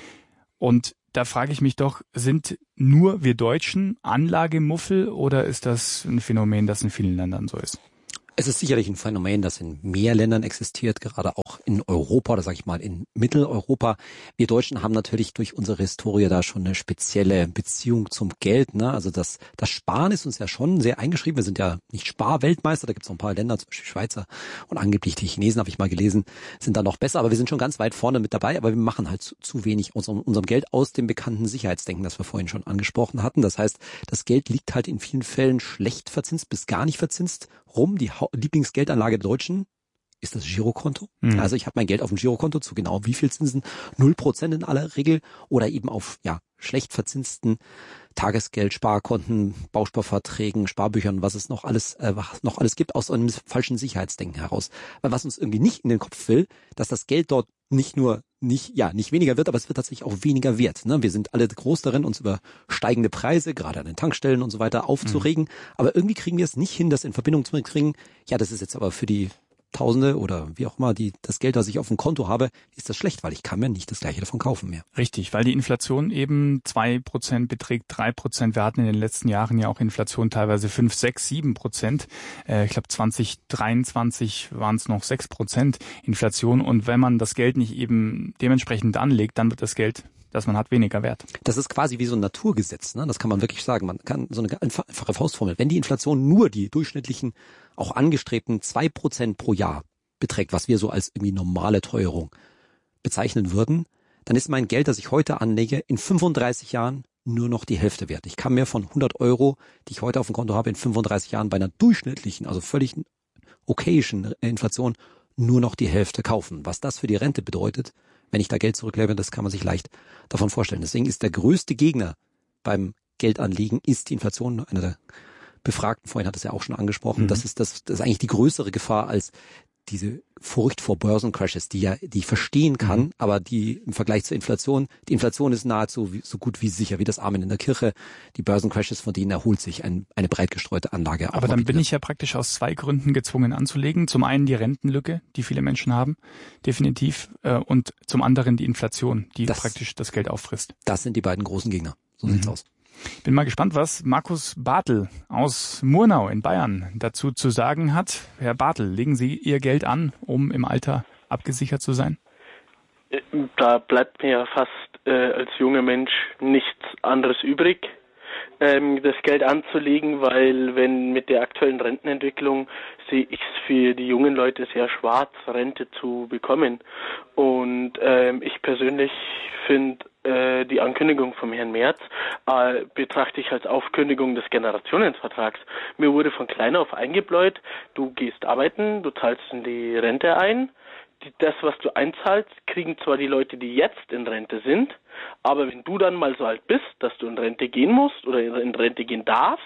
Und da frage ich mich doch, sind nur wir Deutschen Anlagemuffel oder ist das ein Phänomen, das in vielen Ländern so ist? Es ist sicherlich ein Phänomen, das in mehr Ländern existiert, gerade auch in Europa oder sage ich mal in Mitteleuropa. Wir Deutschen haben natürlich durch unsere Historie da schon eine spezielle Beziehung zum Geld. Ne? Also das Sparen ist uns ja schon sehr eingeschrieben. Wir sind ja nicht Sparweltmeister, da gibt es noch ein paar Länder, zum Beispiel Schweizer und angeblich die Chinesen, habe ich mal gelesen, sind da noch besser. Aber wir sind schon ganz weit vorne mit dabei, aber wir machen halt zu wenig unserem Geld aus dem bekannten Sicherheitsdenken, das wir vorhin schon angesprochen hatten. Das heißt, das Geld liegt halt in vielen Fällen schlecht verzinst bis gar nicht verzinst rum. Die Lieblingsgeldanlage der Deutschen ist das Girokonto. Also ich habe mein Geld auf dem Girokonto zu genau wie viel Zinsen? 0% in aller Regel oder eben auf schlecht verzinsten Tagesgeld, Sparkonten, Bausparverträgen, Sparbüchern, was es noch alles gibt, aus einem falschen Sicherheitsdenken heraus. Weil was uns irgendwie nicht in den Kopf will, dass das Geld dort nicht weniger wird, aber es wird tatsächlich auch weniger wert. Ne? Wir sind alle groß darin, uns über steigende Preise, gerade an den Tankstellen und so weiter, aufzuregen. Aber irgendwie kriegen wir es nicht hin, das in Verbindung zu bringen. Ja, das ist jetzt aber für die Tausende oder wie auch immer, das Geld, das ich auf dem Konto habe, ist das schlecht, weil ich kann mir nicht das Gleiche davon kaufen mehr. Richtig, weil die Inflation eben 2% beträgt, 3%. Wir hatten in den letzten Jahren ja auch Inflation teilweise 5, 6, 7%. Ich glaube 2023 waren es noch 6% Inflation. Und wenn man das Geld nicht eben dementsprechend anlegt, dann wird das Geld, das man hat, weniger wert. Das ist quasi wie so ein Naturgesetz, ne? Das kann man wirklich sagen. Man kann so eine einfache Faustformel. Wenn die Inflation nur die durchschnittlichen, auch angestrebten 2% pro Jahr beträgt, was wir so als irgendwie normale Teuerung bezeichnen würden, dann ist mein Geld, das ich heute anlege, in 35 Jahren nur noch die Hälfte wert. Ich kann mir von 100 Euro, die ich heute auf dem Konto habe, in 35 Jahren bei einer durchschnittlichen, also völlig okayischen Inflation nur noch die Hälfte kaufen. Was das für die Rente bedeutet, wenn ich da Geld zurücklege, das kann man sich leicht davon vorstellen. Deswegen ist der größte Gegner beim Geldanlegen ist die Inflation. Einer der Befragten vorhin hat es ja auch schon angesprochen. Das ist eigentlich die größere Gefahr als diese Furcht vor Börsencrashes, die ich verstehen kann, aber die im Vergleich zur Inflation, die Inflation ist nahezu so gut wie sicher, wie das Amen in der Kirche. Die Börsencrashes, von denen erholt sich eine breit gestreute Anlage. Aber dann bin ich ja praktisch aus 2 Gründen gezwungen anzulegen. Zum einen die Rentenlücke, die viele Menschen haben, definitiv, und zum anderen die Inflation, die praktisch das Geld auffrisst. Das sind die beiden großen Gegner. So sieht's aus. Bin mal gespannt, was Markus Bartel aus Murnau in Bayern dazu zu sagen hat. Herr Bartel, legen Sie Ihr Geld an, um im Alter abgesichert zu sein? Da bleibt mir ja fast als junger Mensch nichts anderes übrig, das Geld anzulegen, weil wenn mit der aktuellen Rentenentwicklung sehe ich es für die jungen Leute sehr schwarz, Rente zu bekommen. Und ich persönlich finde die Ankündigung vom Herrn Merz betrachte ich als Aufkündigung des Generationenvertrags. Mir wurde von klein auf eingebläut, du gehst arbeiten, du zahlst in die Rente ein. Das, was du einzahlst, kriegen zwar die Leute, die jetzt in Rente sind, aber wenn du dann mal so alt bist, dass du in Rente gehen musst oder in Rente gehen darfst,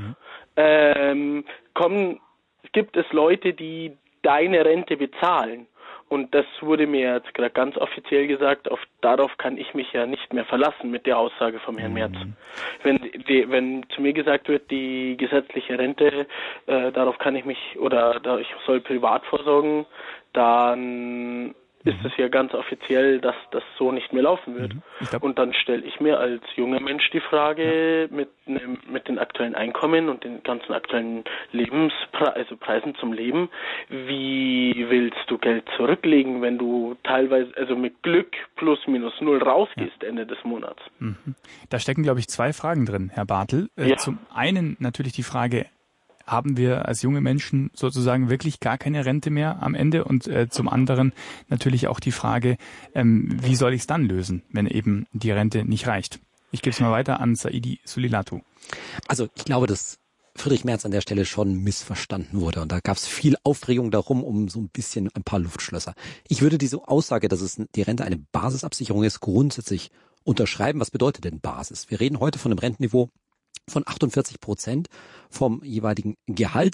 gibt es Leute, die deine Rente bezahlen. Und das wurde mir jetzt gerade ganz offiziell gesagt, darauf kann ich mich ja nicht mehr verlassen mit der Aussage vom Herrn Merz. Wenn zu mir gesagt wird, die gesetzliche Rente, darauf kann ich mich, ich soll privat vorsorgen, dann ist es ja ganz offiziell, dass das so nicht mehr laufen wird. Und dann stelle ich mir als junger Mensch die Frage mit den aktuellen Einkommen und den ganzen aktuellen Preisen zum Leben, wie willst du Geld zurücklegen, wenn du teilweise, also mit Glück plus minus null rausgehst Ende des Monats? Da stecken, glaube ich, 2 Fragen drin, Herr Bartel. Zum einen natürlich die Frage, haben wir als junge Menschen sozusagen wirklich gar keine Rente mehr am Ende? Und zum anderen natürlich auch die Frage, wie soll ich es dann lösen, wenn eben die Rente nicht reicht? Ich gebe es mal weiter an Saidi Sulilatu. Also ich glaube, dass Friedrich Merz an der Stelle schon missverstanden wurde. Und da gab es viel Aufregung darum, um so ein bisschen ein paar Luftschlösser. Ich würde diese Aussage, dass die Rente eine Basisabsicherung ist, grundsätzlich unterschreiben. Was bedeutet denn Basis? Wir reden heute von einem Rentenniveau von 48% vom jeweiligen Gehalt.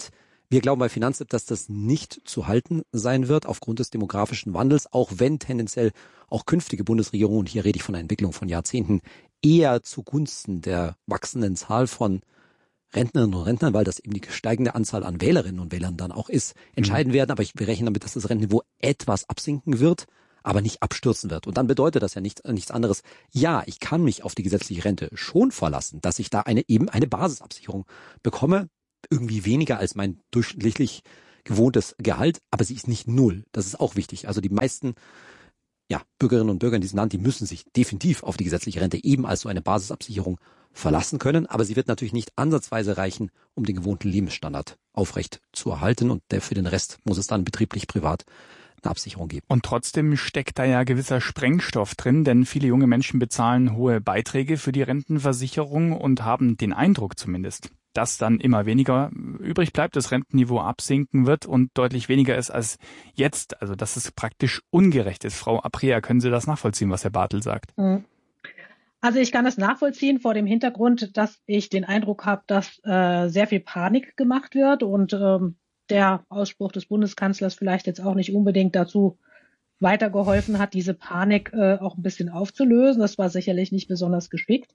Wir glauben bei Finanztipp, dass das nicht zu halten sein wird aufgrund des demografischen Wandels, auch wenn tendenziell auch künftige Bundesregierungen, und hier rede ich von einer Entwicklung von Jahrzehnten, eher zugunsten der wachsenden Zahl von Rentnerinnen und Rentnern, weil das eben die steigende Anzahl an Wählerinnen und Wählern dann auch ist, entscheiden werden. Aber wir rechnen damit, dass das Rentenniveau etwas absinken wird, aber nicht abstürzen wird. Und dann bedeutet das ja nichts anderes. Ja, ich kann mich auf die gesetzliche Rente schon verlassen, dass ich da eine Basisabsicherung bekomme, irgendwie weniger als mein durchschnittlich gewohntes Gehalt, aber sie ist nicht null. Das ist auch wichtig. Also die meisten Bürgerinnen und Bürger in diesem Land, die müssen sich definitiv auf die gesetzliche Rente eben als so eine Basisabsicherung verlassen können, aber sie wird natürlich nicht ansatzweise reichen, um den gewohnten Lebensstandard aufrecht zu erhalten, und für den Rest muss es dann betrieblich privat eine Absicherung geben. Und trotzdem steckt da ja gewisser Sprengstoff drin, denn viele junge Menschen bezahlen hohe Beiträge für die Rentenversicherung und haben den Eindruck zumindest, dass dann immer weniger übrig bleibt, das Rentenniveau absinken wird und deutlich weniger ist als jetzt. Also dass es praktisch ungerecht ist. Frau Aprea, können Sie das nachvollziehen, was Herr Bartel sagt? Also ich kann das nachvollziehen vor dem Hintergrund, dass ich den Eindruck habe, dass sehr viel Panik gemacht wird und der Ausspruch des Bundeskanzlers vielleicht jetzt auch nicht unbedingt dazu weitergeholfen hat, diese Panik auch ein bisschen aufzulösen. Das war sicherlich nicht besonders geschickt.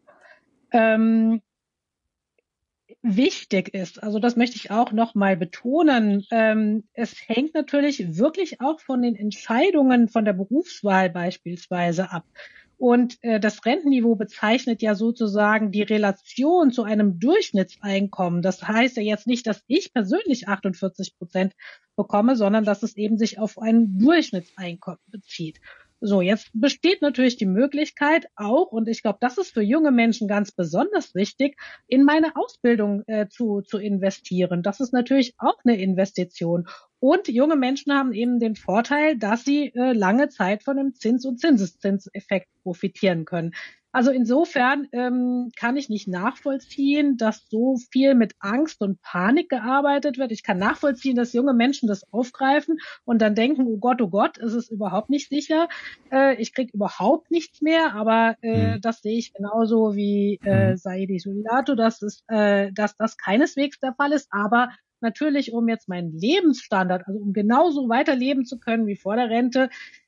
Wichtig ist, also das möchte ich auch noch mal betonen, es hängt natürlich wirklich auch von den Entscheidungen von der Berufswahl beispielsweise ab. Und das Rentenniveau bezeichnet ja sozusagen die Relation zu einem Durchschnittseinkommen. Das heißt ja jetzt nicht, dass ich persönlich 48% bekomme, sondern dass es eben sich auf ein Durchschnittseinkommen bezieht. So, jetzt besteht natürlich die Möglichkeit auch, und ich glaube, das ist für junge Menschen ganz besonders wichtig, in meine Ausbildung zu investieren. Das ist natürlich auch eine Investition. Und junge Menschen haben eben den Vorteil, dass sie lange Zeit von dem Zins- und Zinseszinseffekt profitieren können. Also insofern kann ich nicht nachvollziehen, dass so viel mit Angst und Panik gearbeitet wird. Ich kann nachvollziehen, dass junge Menschen das aufgreifen und dann denken, oh Gott, es ist überhaupt nicht sicher. Ich krieg überhaupt nichts mehr, aber das sehe ich genauso wie Saidi Sulilato, dass das keineswegs der Fall ist. Aber natürlich, um jetzt meinen Lebensstandard, also um genauso weiterleben zu können wie vor der Rente,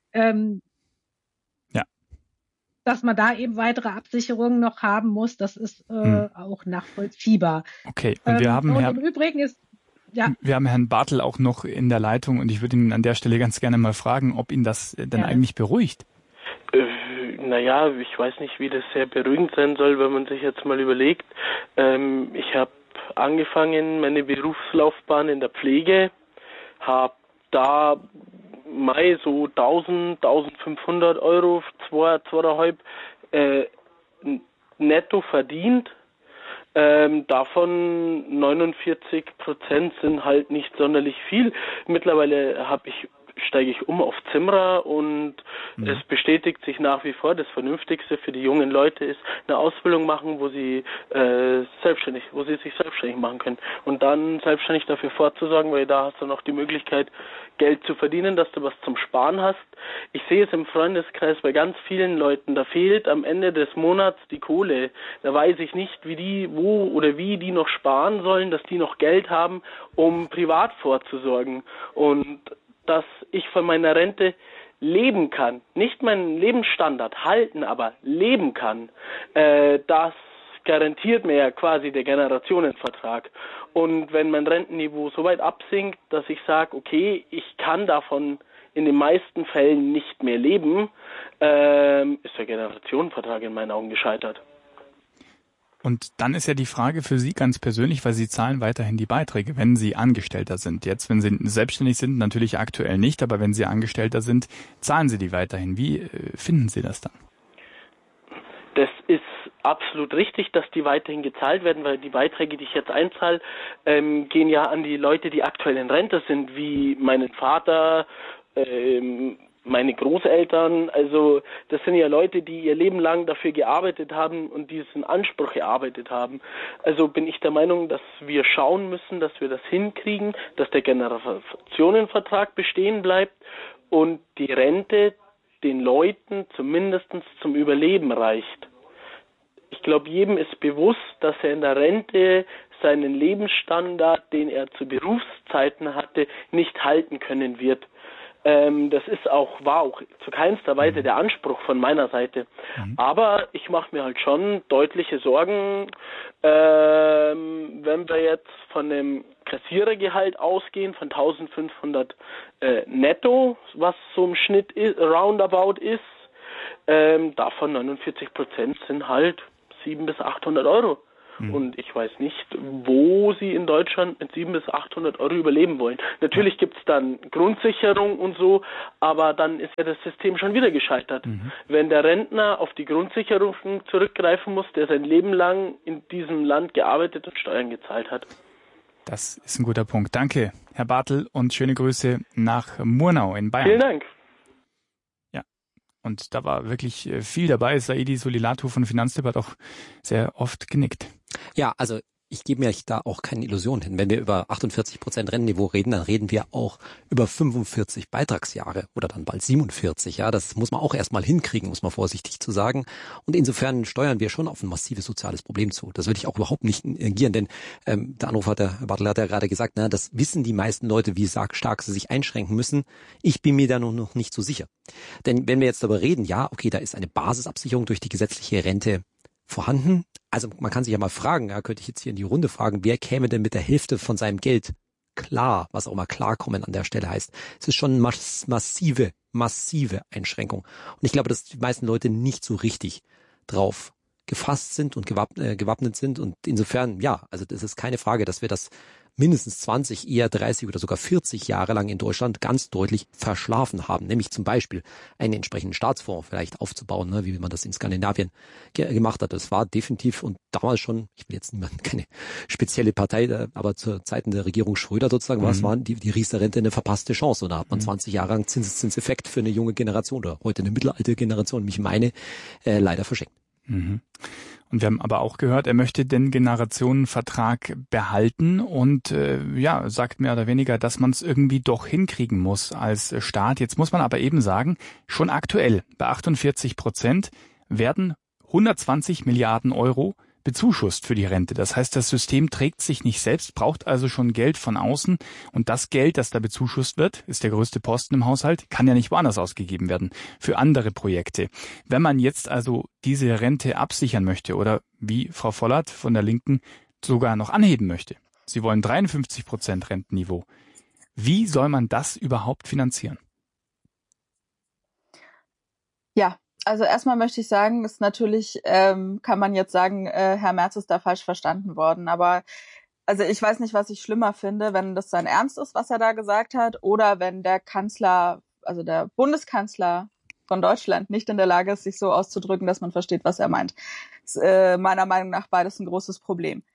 dass man da eben weitere Absicherungen noch haben muss, das ist auch nachvollziehbar. Okay, und wir haben im Übrigen ist wir haben Herrn Bartel auch noch in der Leitung und ich würde ihn an der Stelle ganz gerne mal fragen, ob ihn das denn eigentlich beruhigt. Naja, ich weiß nicht, wie das sehr beruhigend sein soll, wenn man sich jetzt mal überlegt. Ich habe angefangen, meine Berufslaufbahn in der Pflege, habe da so 1.500 Euro, 2,5 netto verdient. Davon 49% sind halt nicht sonderlich viel. Mittlerweile steige ich um auf Zimmerer und es bestätigt sich nach wie vor, das Vernünftigste für die jungen Leute ist, eine Ausbildung machen, wo sie sich selbstständig machen können und dann selbstständig dafür vorzusorgen, weil da hast du noch die Möglichkeit, Geld zu verdienen, dass du was zum Sparen hast. Ich sehe es im Freundeskreis bei ganz vielen Leuten, da fehlt am Ende des Monats die Kohle. Da weiß ich nicht, wie die noch sparen sollen, dass die noch Geld haben, um privat vorzusorgen. Und dass ich von meiner Rente leben kann, nicht meinen Lebensstandard halten, aber leben kann, das garantiert mir ja quasi der Generationenvertrag. Und wenn mein Rentenniveau so weit absinkt, dass ich sage, okay, ich kann davon in den meisten Fällen nicht mehr leben, ist der Generationenvertrag in meinen Augen gescheitert. Und dann ist ja die Frage für Sie ganz persönlich, weil Sie zahlen weiterhin die Beiträge, wenn Sie Angestellter sind. Jetzt, wenn Sie selbstständig sind, natürlich aktuell nicht, aber wenn Sie Angestellter sind, zahlen Sie die weiterhin. Wie finden Sie das dann? Das ist absolut richtig, dass die weiterhin gezahlt werden, weil die Beiträge, die ich jetzt einzahle, gehen ja an die Leute, die aktuell in Rente sind, wie meinen Vater, meine Großeltern. Also das sind ja Leute, die ihr Leben lang dafür gearbeitet haben und diesen Anspruch erarbeitet haben. Also bin ich der Meinung, dass wir schauen müssen, dass wir das hinkriegen, dass der Generationenvertrag bestehen bleibt und die Rente den Leuten zumindest zum Überleben reicht. Ich glaube, jedem ist bewusst, dass er in der Rente seinen Lebensstandard, den er zu Berufszeiten hatte, nicht halten können wird. Das war auch zu keinster Weise der Anspruch von meiner Seite. Aber ich mache mir halt schon deutliche Sorgen, wenn wir jetzt von dem Kassierergehalt ausgehen, von 1.500 netto, was so im Schnitt roundabout ist, davon 49% sind halt 700 bis 800 Euro. Und ich weiß nicht, wo sie in Deutschland mit 700 bis 800 Euro überleben wollen. Natürlich gibt's dann Grundsicherung und so, aber dann ist ja das System schon wieder gescheitert. Wenn der Rentner auf die Grundsicherung zurückgreifen muss, der sein Leben lang in diesem Land gearbeitet und Steuern gezahlt hat. Das ist ein guter Punkt. Danke, Herr Bartel, und schöne Grüße nach Murnau in Bayern. Vielen Dank. Und da war wirklich viel dabei. Saidi Solilatu von Finanztipp hat auch sehr oft genickt. Ja, also ich gebe mir da auch keine Illusion hin. Wenn wir über 48% Rentenniveau reden, dann reden wir auch über 45 Beitragsjahre oder dann bald 47. Ja, das muss man auch erstmal hinkriegen, muss man vorsichtig zu sagen. Und insofern steuern wir schon auf ein massives soziales Problem zu. Das würde ich auch überhaupt nicht negieren, denn der Anrufer, Herr Bartel, hat ja gerade gesagt, das wissen die meisten Leute, wie stark sie sich einschränken müssen. Ich bin mir da noch nicht so sicher. Denn wenn wir jetzt darüber reden, ja, okay, da ist eine Basisabsicherung durch die gesetzliche Rente vorhanden. Also man kann sich ja mal fragen, könnte ich jetzt hier in die Runde fragen, wer käme denn mit der Hälfte von seinem Geld klar, was auch immer klarkommen an der Stelle heißt. Es ist schon massive Einschränkung. Und ich glaube, dass die meisten Leute nicht so richtig drauf gefasst sind und gewappnet sind. Und insofern, ja, also das ist keine Frage, dass wir das mindestens 20, eher 30 oder sogar 40 Jahre lang in Deutschland ganz deutlich verschlafen haben. Nämlich zum Beispiel einen entsprechenden Staatsfonds vielleicht aufzubauen, wie man das in Skandinavien gemacht hat. Das war definitiv und damals schon, ich will jetzt keine spezielle Partei, aber zu Zeiten der Regierung Schröder sozusagen, was waren die Riester-Rente eine verpasste Chance. Und da hat man 20 Jahre lang Zinseszinseffekt für eine junge Generation oder heute eine mittelalte Generation, leider verschenkt. Und wir haben aber auch gehört, er möchte den Generationenvertrag behalten und sagt mehr oder weniger, dass man es irgendwie doch hinkriegen muss als Staat. Jetzt muss man aber eben sagen, schon aktuell bei 48% werden 120 Milliarden Euro bezuschusst für die Rente. Das heißt, das System trägt sich nicht selbst, braucht also schon Geld von außen. Und das Geld, das da bezuschusst wird, ist der größte Posten im Haushalt, kann ja nicht woanders ausgegeben werden, für andere Projekte. Wenn man jetzt also diese Rente absichern möchte oder wie Frau Vollert von der Linken sogar noch anheben möchte, Sie wollen 53% Rentenniveau, wie soll man das überhaupt finanzieren? Ja. Also erstmal möchte ich sagen, ist natürlich, kann man jetzt sagen, Herr Merz ist da falsch verstanden worden. Aber also ich weiß nicht, was ich schlimmer finde, wenn das sein Ernst ist, was er da gesagt hat, oder wenn der Kanzler, also der Bundeskanzler von Deutschland nicht in der Lage ist, sich so auszudrücken, dass man versteht, was er meint. Das ist meiner Meinung nach beides ein großes Problem.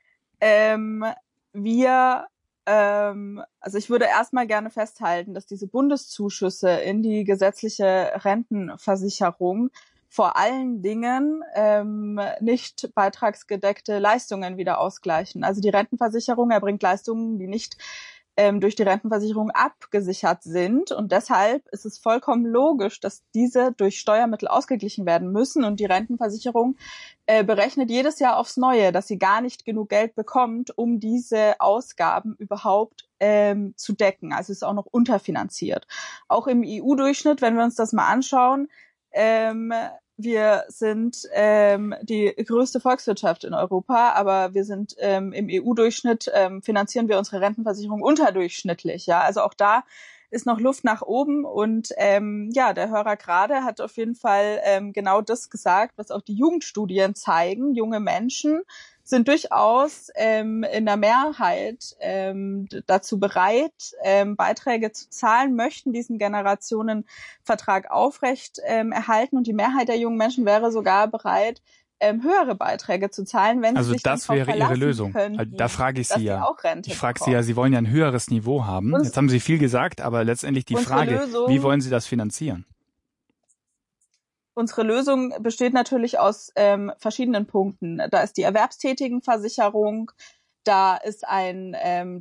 Also ich würde erstmal gerne festhalten, dass diese Bundeszuschüsse in die gesetzliche Rentenversicherung vor allen Dingen nicht beitragsgedeckte Leistungen wieder ausgleichen. Also die Rentenversicherung erbringt Leistungen, die nicht durch die Rentenversicherung abgesichert sind. Und deshalb ist es vollkommen logisch, dass diese durch Steuermittel ausgeglichen werden müssen. Und die Rentenversicherung berechnet jedes Jahr aufs Neue, dass sie gar nicht genug Geld bekommt, um diese Ausgaben überhaupt zu decken. Also es ist auch noch unterfinanziert. Auch im EU-Durchschnitt, wenn wir uns das mal anschauen, wir sind die größte Volkswirtschaft in Europa, aber wir sind im EU-Durchschnitt, finanzieren wir unsere Rentenversicherung unterdurchschnittlich. Ja, also auch da ist noch Luft nach oben. Und der Hörer gerade hat auf jeden Fall genau das gesagt, was auch die Jugendstudien zeigen. Junge Menschen sind durchaus in der Mehrheit dazu bereit, Beiträge zu zahlen, möchten diesen Generationenvertrag aufrecht erhalten. Und die Mehrheit der jungen Menschen wäre sogar bereit, höhere Beiträge zu zahlen, wenn sie sich das wäre Ihre Lösung. Könnten, da frage ich Sie ja. Ich frage Sie ja, Sie wollen ja ein höheres Niveau haben. Jetzt haben Sie viel gesagt, aber letztendlich die Frage, wie wollen Sie das finanzieren? Unsere Lösung besteht natürlich aus verschiedenen Punkten. Da ist die Erwerbstätigenversicherung, da ist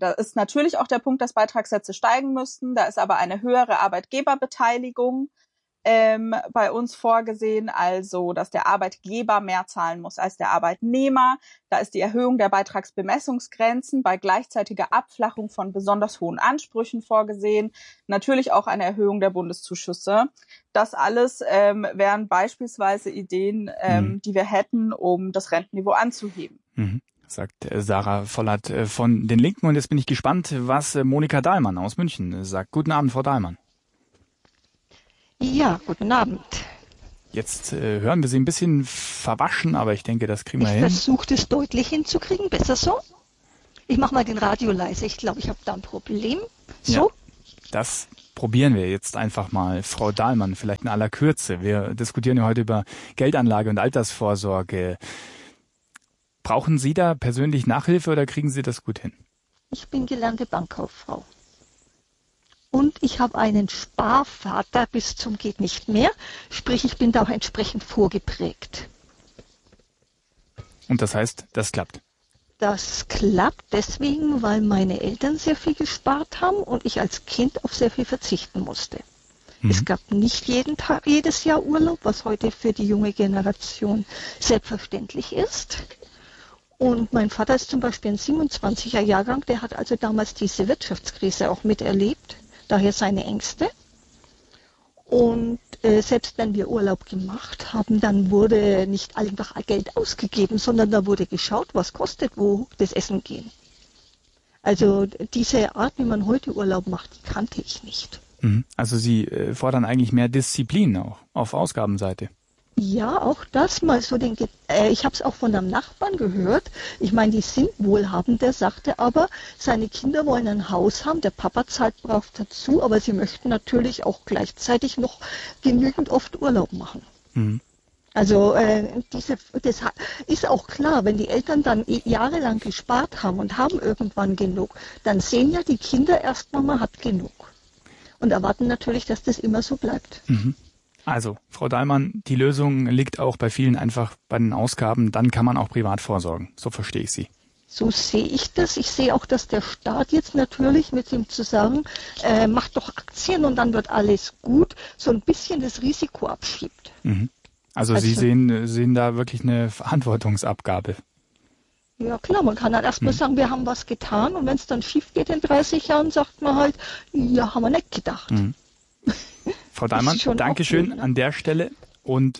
natürlich auch der Punkt, dass Beitragssätze steigen müssten. Da ist aber eine höhere Arbeitgeberbeteiligung bei uns vorgesehen, also dass der Arbeitgeber mehr zahlen muss als der Arbeitnehmer. Da ist die Erhöhung der Beitragsbemessungsgrenzen bei gleichzeitiger Abflachung von besonders hohen Ansprüchen vorgesehen. Natürlich auch eine Erhöhung der Bundeszuschüsse. Das alles wären beispielsweise Ideen, die wir hätten, um das Rentenniveau anzuheben. Sagt Sarah Vollert von den Linken. Und jetzt bin ich gespannt, was Monika Dahlmann aus München sagt. Guten Abend, Frau Dahlmann. Ja, guten Abend. Jetzt hören wir Sie ein bisschen verwaschen, aber ich denke, das kriegen wir hin. Ich versuche es deutlich hinzukriegen. Besser so? Ich mache mal den Radio leise. Ich glaube, ich habe da ein Problem. So? Ja, das probieren wir jetzt einfach mal. Frau Dahlmann, vielleicht in aller Kürze. Wir diskutieren ja heute über Geldanlage und Altersvorsorge. Brauchen Sie da persönlich Nachhilfe oder kriegen Sie das gut hin? Ich bin gelernte Bankkauffrau. Und ich habe einen Sparvater bis zum geht nicht mehr. Sprich, ich bin da auch entsprechend vorgeprägt. Und das heißt, das klappt? Das klappt deswegen, weil meine Eltern sehr viel gespart haben und ich als Kind auf sehr viel verzichten musste. Es gab nicht jedes Jahr Urlaub, was heute für die junge Generation selbstverständlich ist. Und mein Vater ist zum Beispiel ein 27er Jahrgang, der hat also damals diese Wirtschaftskrise auch miterlebt. Daher seine Ängste. Und selbst wenn wir Urlaub gemacht haben, dann wurde nicht einfach Geld ausgegeben, sondern da wurde geschaut, was kostet wo das Essen gehen. Also diese Art, wie man heute Urlaub macht, die kannte ich nicht. Also Sie fordern eigentlich mehr Disziplin auch auf Ausgabenseite. Ja, auch das mal so ich habe es auch von einem Nachbarn gehört. Ich meine, die sind wohlhabend, der sagte aber, seine Kinder wollen ein Haus haben, der Papa zahlt brav dazu, aber sie möchten natürlich auch gleichzeitig noch genügend oft Urlaub machen. Also das ist auch klar, wenn die Eltern dann jahrelang gespart haben und haben irgendwann genug, dann sehen ja die Kinder erst, Mama hat genug. Und erwarten natürlich, dass das immer so bleibt. Also, Frau Dahlmann, die Lösung liegt auch bei vielen einfach bei den Ausgaben. Dann kann man auch privat vorsorgen. So verstehe ich Sie. So sehe ich das. Ich sehe auch, dass der Staat jetzt natürlich mit ihm zusammen macht doch Aktien und dann wird alles gut, so ein bisschen das Risiko abschiebt. Also Sie sehen da wirklich eine Verantwortungsabgabe. Ja klar, man kann halt erstmal sagen, wir haben was getan und wenn es dann schief geht in 30 Jahren, sagt man halt, ja, haben wir nicht gedacht. Frau Dahlmann, Dankeschön an der Stelle. Und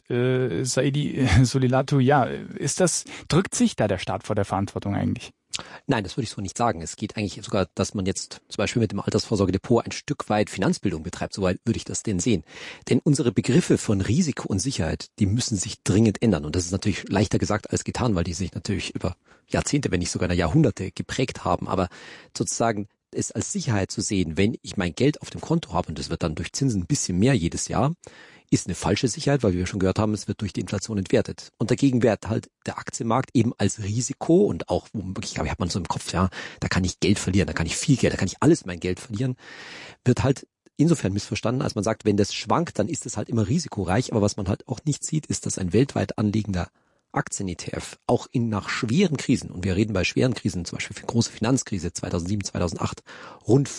Saidi Solilatu, ja, drückt sich da der Staat vor der Verantwortung eigentlich? Nein, das würde ich so nicht sagen. Es geht eigentlich sogar, dass man jetzt zum Beispiel mit dem Altersvorsorgedepot ein Stück weit Finanzbildung betreibt. Soweit würde ich das denn sehen. Denn unsere Begriffe von Risiko und Sicherheit, die müssen sich dringend ändern. Und das ist natürlich leichter gesagt als getan, weil die sich natürlich über Jahrzehnte, wenn nicht sogar Jahrhunderte geprägt haben. Aber sozusagen es als Sicherheit zu sehen, wenn ich mein Geld auf dem Konto habe, und das wird dann durch Zinsen ein bisschen mehr jedes Jahr, ist eine falsche Sicherheit, weil wie wir schon gehört haben, es wird durch die Inflation entwertet. Und dagegen wird halt der Aktienmarkt eben als Risiko und auch, ich glaube, hat man so im Kopf, ja, da kann ich Geld verlieren, da kann ich viel Geld, da kann ich alles mein Geld verlieren, wird halt insofern missverstanden, als man sagt, wenn das schwankt, dann ist es halt immer risikoreich, aber was man halt auch nicht sieht, ist, dass ein weltweit anliegender Aktien-ETF auch nach schweren Krisen, und wir reden bei schweren Krisen, zum Beispiel für die große Finanzkrise 2007, 2008, rund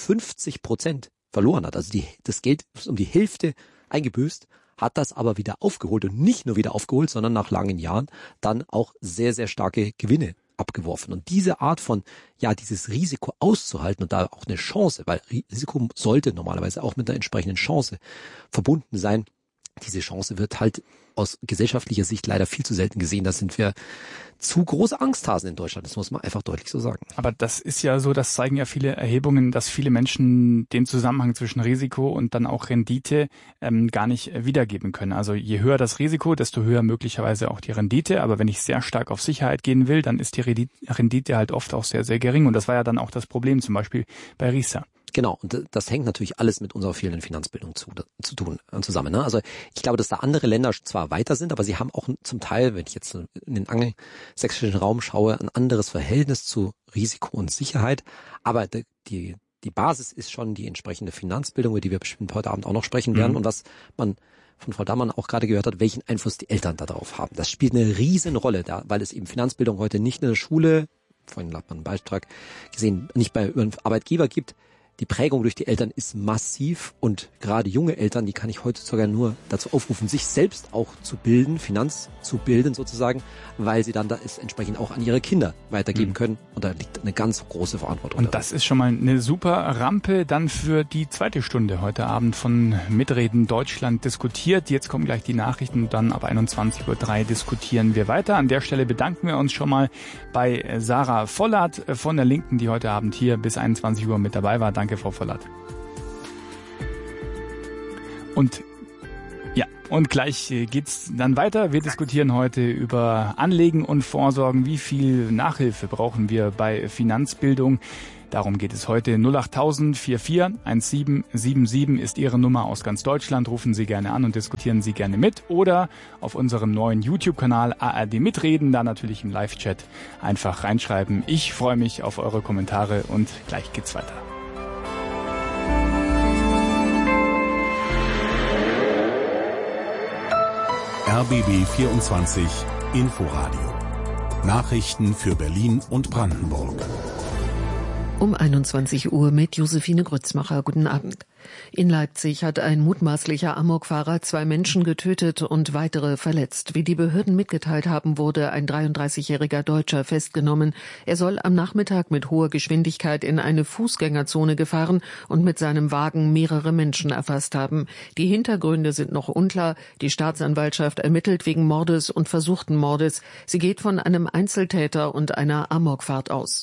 50% verloren hat. Also das Geld ist um die Hälfte eingebüßt, hat das aber wieder aufgeholt und nicht nur wieder aufgeholt, sondern nach langen Jahren dann auch sehr, sehr starke Gewinne abgeworfen. Und diese Art von, dieses Risiko auszuhalten und da auch eine Chance, weil Risiko sollte normalerweise auch mit einer entsprechenden Chance verbunden sein. Diese Chance wird halt aus gesellschaftlicher Sicht leider viel zu selten gesehen. Da sind wir zu große Angsthasen in Deutschland. Das muss man einfach deutlich so sagen. Aber das ist ja so, das zeigen ja viele Erhebungen, dass viele Menschen den Zusammenhang zwischen Risiko und dann auch Rendite gar nicht wiedergeben können. Also je höher das Risiko, desto höher möglicherweise auch die Rendite. Aber wenn ich sehr stark auf Sicherheit gehen will, dann ist die Rendite halt oft auch sehr, sehr gering. Und das war ja dann auch das Problem zum Beispiel bei Risa. Genau, und das hängt natürlich alles mit unserer fehlenden Finanzbildung zusammen. Ne? Also ich glaube, dass da andere Länder zwar weiter sind, aber sie haben auch zum Teil, wenn ich jetzt in den angelsächsischen Raum schaue, ein anderes Verhältnis zu Risiko und Sicherheit. Aber die Basis ist schon die entsprechende Finanzbildung, über die wir bestimmt heute Abend auch noch sprechen werden. Und was man von Frau Dahlmann auch gerade gehört hat, welchen Einfluss die Eltern da drauf haben. Das spielt eine Riesenrolle da, weil es eben Finanzbildung heute nicht in der Schule, vorhin hat man einen Beitrag gesehen, nicht bei Arbeitgeber gibt. die Prägung durch die Eltern ist massiv und gerade junge Eltern, die kann ich heutzutage nur dazu aufrufen, sich selbst auch zu bilden, Finanz zu bilden sozusagen, weil sie dann es entsprechend auch an ihre Kinder weitergeben können und da liegt eine ganz große Verantwortung. Und das ist schon mal eine super Rampe dann für die zweite Stunde heute Abend von Mitreden Deutschland diskutiert. Jetzt kommen gleich die Nachrichten und dann ab 21:03 Uhr diskutieren wir weiter. An der Stelle bedanken wir uns schon mal bei Sarah Vollert von der Linken, die heute Abend hier bis 21 Uhr mit dabei war. Danke, Frau Vollert. Und gleich geht's dann weiter. Wir diskutieren heute über Anlegen und Vorsorgen. Wie viel Nachhilfe brauchen wir bei Finanzbildung? Darum geht es heute. 08000 44 1777 ist Ihre Nummer aus ganz Deutschland. Rufen Sie gerne an und diskutieren Sie gerne mit. Oder auf unserem neuen YouTube-Kanal ARD Mitreden, da natürlich im Live-Chat einfach reinschreiben. Ich freue mich auf eure Kommentare und gleich geht's weiter. RBB 24 Inforadio. Nachrichten für Berlin und Brandenburg. Um 21 Uhr mit Josephine Grützmacher. Guten Abend. In Leipzig hat ein mutmaßlicher Amokfahrer 2 Menschen getötet und weitere verletzt. Wie die Behörden mitgeteilt haben, wurde ein 33-jähriger Deutscher festgenommen. Er soll am Nachmittag mit hoher Geschwindigkeit in eine Fußgängerzone gefahren und mit seinem Wagen mehrere Menschen erfasst haben. Die Hintergründe sind noch unklar. Die Staatsanwaltschaft ermittelt wegen Mordes und versuchten Mordes. Sie geht von einem Einzeltäter und einer Amokfahrt aus.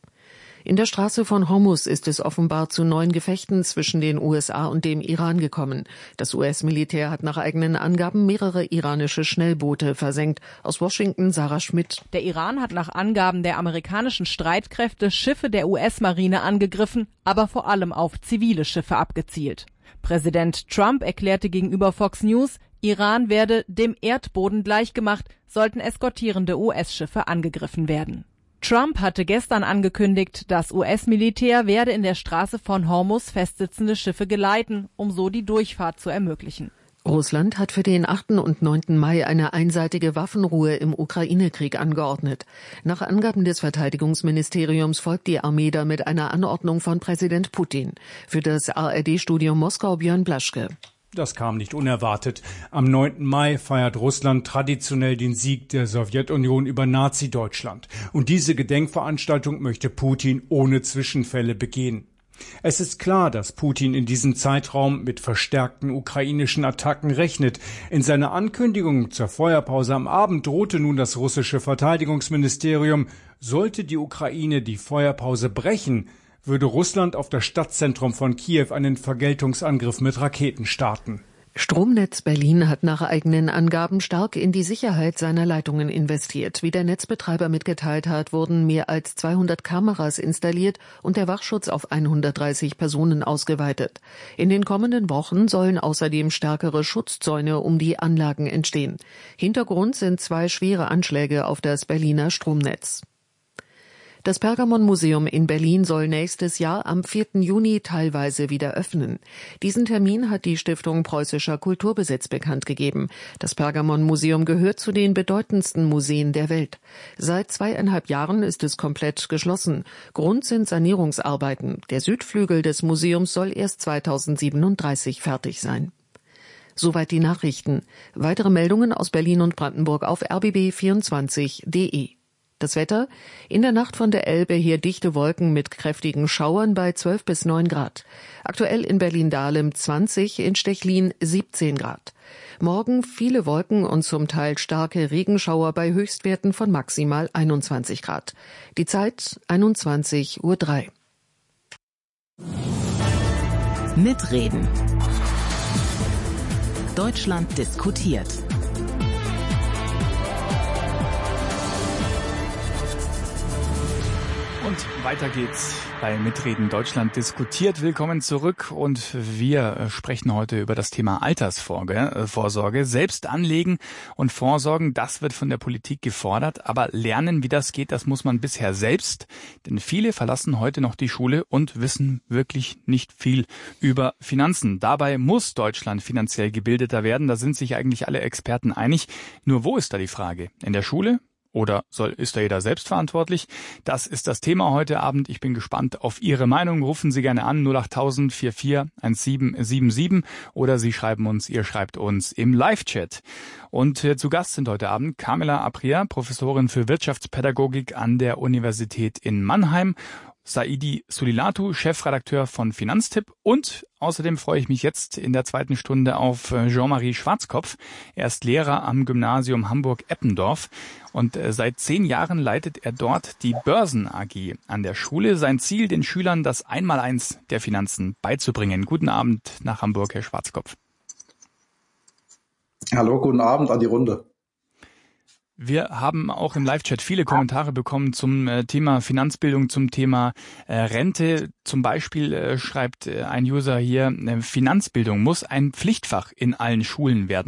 In der Straße von Hormuz ist es offenbar zu neuen Gefechten zwischen den USA und dem Iran gekommen. Das US-Militär hat nach eigenen Angaben mehrere iranische Schnellboote versenkt. Aus Washington Sarah Schmidt. Der Iran hat nach Angaben der amerikanischen Streitkräfte Schiffe der US-Marine angegriffen, aber vor allem auf zivile Schiffe abgezielt. Präsident Trump erklärte gegenüber Fox News, Iran werde dem Erdboden gleichgemacht, sollten eskortierende US-Schiffe angegriffen werden. Trump hatte gestern angekündigt, das US-Militär werde in der Straße von Hormuz festsitzende Schiffe geleiten, um so die Durchfahrt zu ermöglichen. Russland hat für den 8. und 9. Mai eine einseitige Waffenruhe im Ukraine-Krieg angeordnet. Nach Angaben des Verteidigungsministeriums folgt die Armee damit einer Anordnung von Präsident Putin. Für das ARD-Studio Moskau Björn Blaschke. Das kam nicht unerwartet. Am 9. Mai feiert Russland traditionell den Sieg der Sowjetunion über Nazi-Deutschland. Und diese Gedenkveranstaltung möchte Putin ohne Zwischenfälle begehen. Es ist klar, dass Putin in diesem Zeitraum mit verstärkten ukrainischen Attacken rechnet. In seiner Ankündigung zur Feuerpause am Abend drohte nun das russische Verteidigungsministerium, sollte die Ukraine die Feuerpause brechen, würde Russland auf das Stadtzentrum von Kiew einen Vergeltungsangriff mit Raketen starten. Stromnetz Berlin hat nach eigenen Angaben stark in die Sicherheit seiner Leitungen investiert. Wie der Netzbetreiber mitgeteilt hat, wurden mehr als 200 Kameras installiert und der Wachschutz auf 130 Personen ausgeweitet. In den kommenden Wochen sollen außerdem stärkere Schutzzäune um die Anlagen entstehen. Hintergrund sind 2 schwere Anschläge auf das Berliner Stromnetz. Das Pergamon-Museum in Berlin soll nächstes Jahr am 4. Juni teilweise wieder öffnen. Diesen Termin hat die Stiftung Preußischer Kulturbesitz bekannt gegeben. Das Pergamon-Museum gehört zu den bedeutendsten Museen der Welt. Seit 2,5 Jahren ist es komplett geschlossen. Grund sind Sanierungsarbeiten. Der Südflügel des Museums soll erst 2037 fertig sein. Soweit die Nachrichten. Weitere Meldungen aus Berlin und Brandenburg auf rbb24.de. Das Wetter: in der Nacht von der Elbe hier dichte Wolken mit kräftigen Schauern bei 12 bis 9 Grad. Aktuell in Berlin-Dahlem 20, in Stechlin 17 Grad. Morgen viele Wolken und zum Teil starke Regenschauer bei Höchstwerten von maximal 21 Grad. Die Zeit 21:03 Uhr. Mitreden. Deutschland diskutiert. Und weiter geht's bei Mitreden Deutschland diskutiert. Willkommen zurück und wir sprechen heute über das Thema Altersvorsorge. Selbst anlegen und vorsorgen, das wird von der Politik gefordert. Aber lernen, wie das geht, das muss man bisher selbst. Denn viele verlassen heute noch die Schule und wissen wirklich nicht viel über Finanzen. Dabei muss Deutschland finanziell gebildeter werden. Da sind sich eigentlich alle Experten einig. Nur wo ist da die Frage? In der Schule? Oder ist da jeder selbst verantwortlich? Das ist das Thema heute Abend. Ich bin gespannt auf Ihre Meinung. Rufen Sie gerne an 08000 44 1777 oder ihr schreibt uns im Live-Chat. Und zu Gast sind heute Abend Carmela Apria, Professorin für Wirtschaftspädagogik an der Universität in Mannheim, Saidi Sulilatu, Chefredakteur von Finanztipp, und außerdem freue ich mich jetzt in der zweiten Stunde auf Jean-Marie Schwarzkopf. Er ist Lehrer am Gymnasium Hamburg-Eppendorf und seit 10 Jahren leitet er dort die Börsen AG an der Schule. Sein Ziel, den Schülern das Einmaleins der Finanzen beizubringen. Guten Abend nach Hamburg, Herr Schwarzkopf. Hallo, guten Abend an die Runde. Wir haben auch im Live-Chat viele Kommentare bekommen zum Thema Finanzbildung, zum Thema Rente. Zum Beispiel schreibt ein User hier, Finanzbildung muss ein Pflichtfach in allen Schulen werden.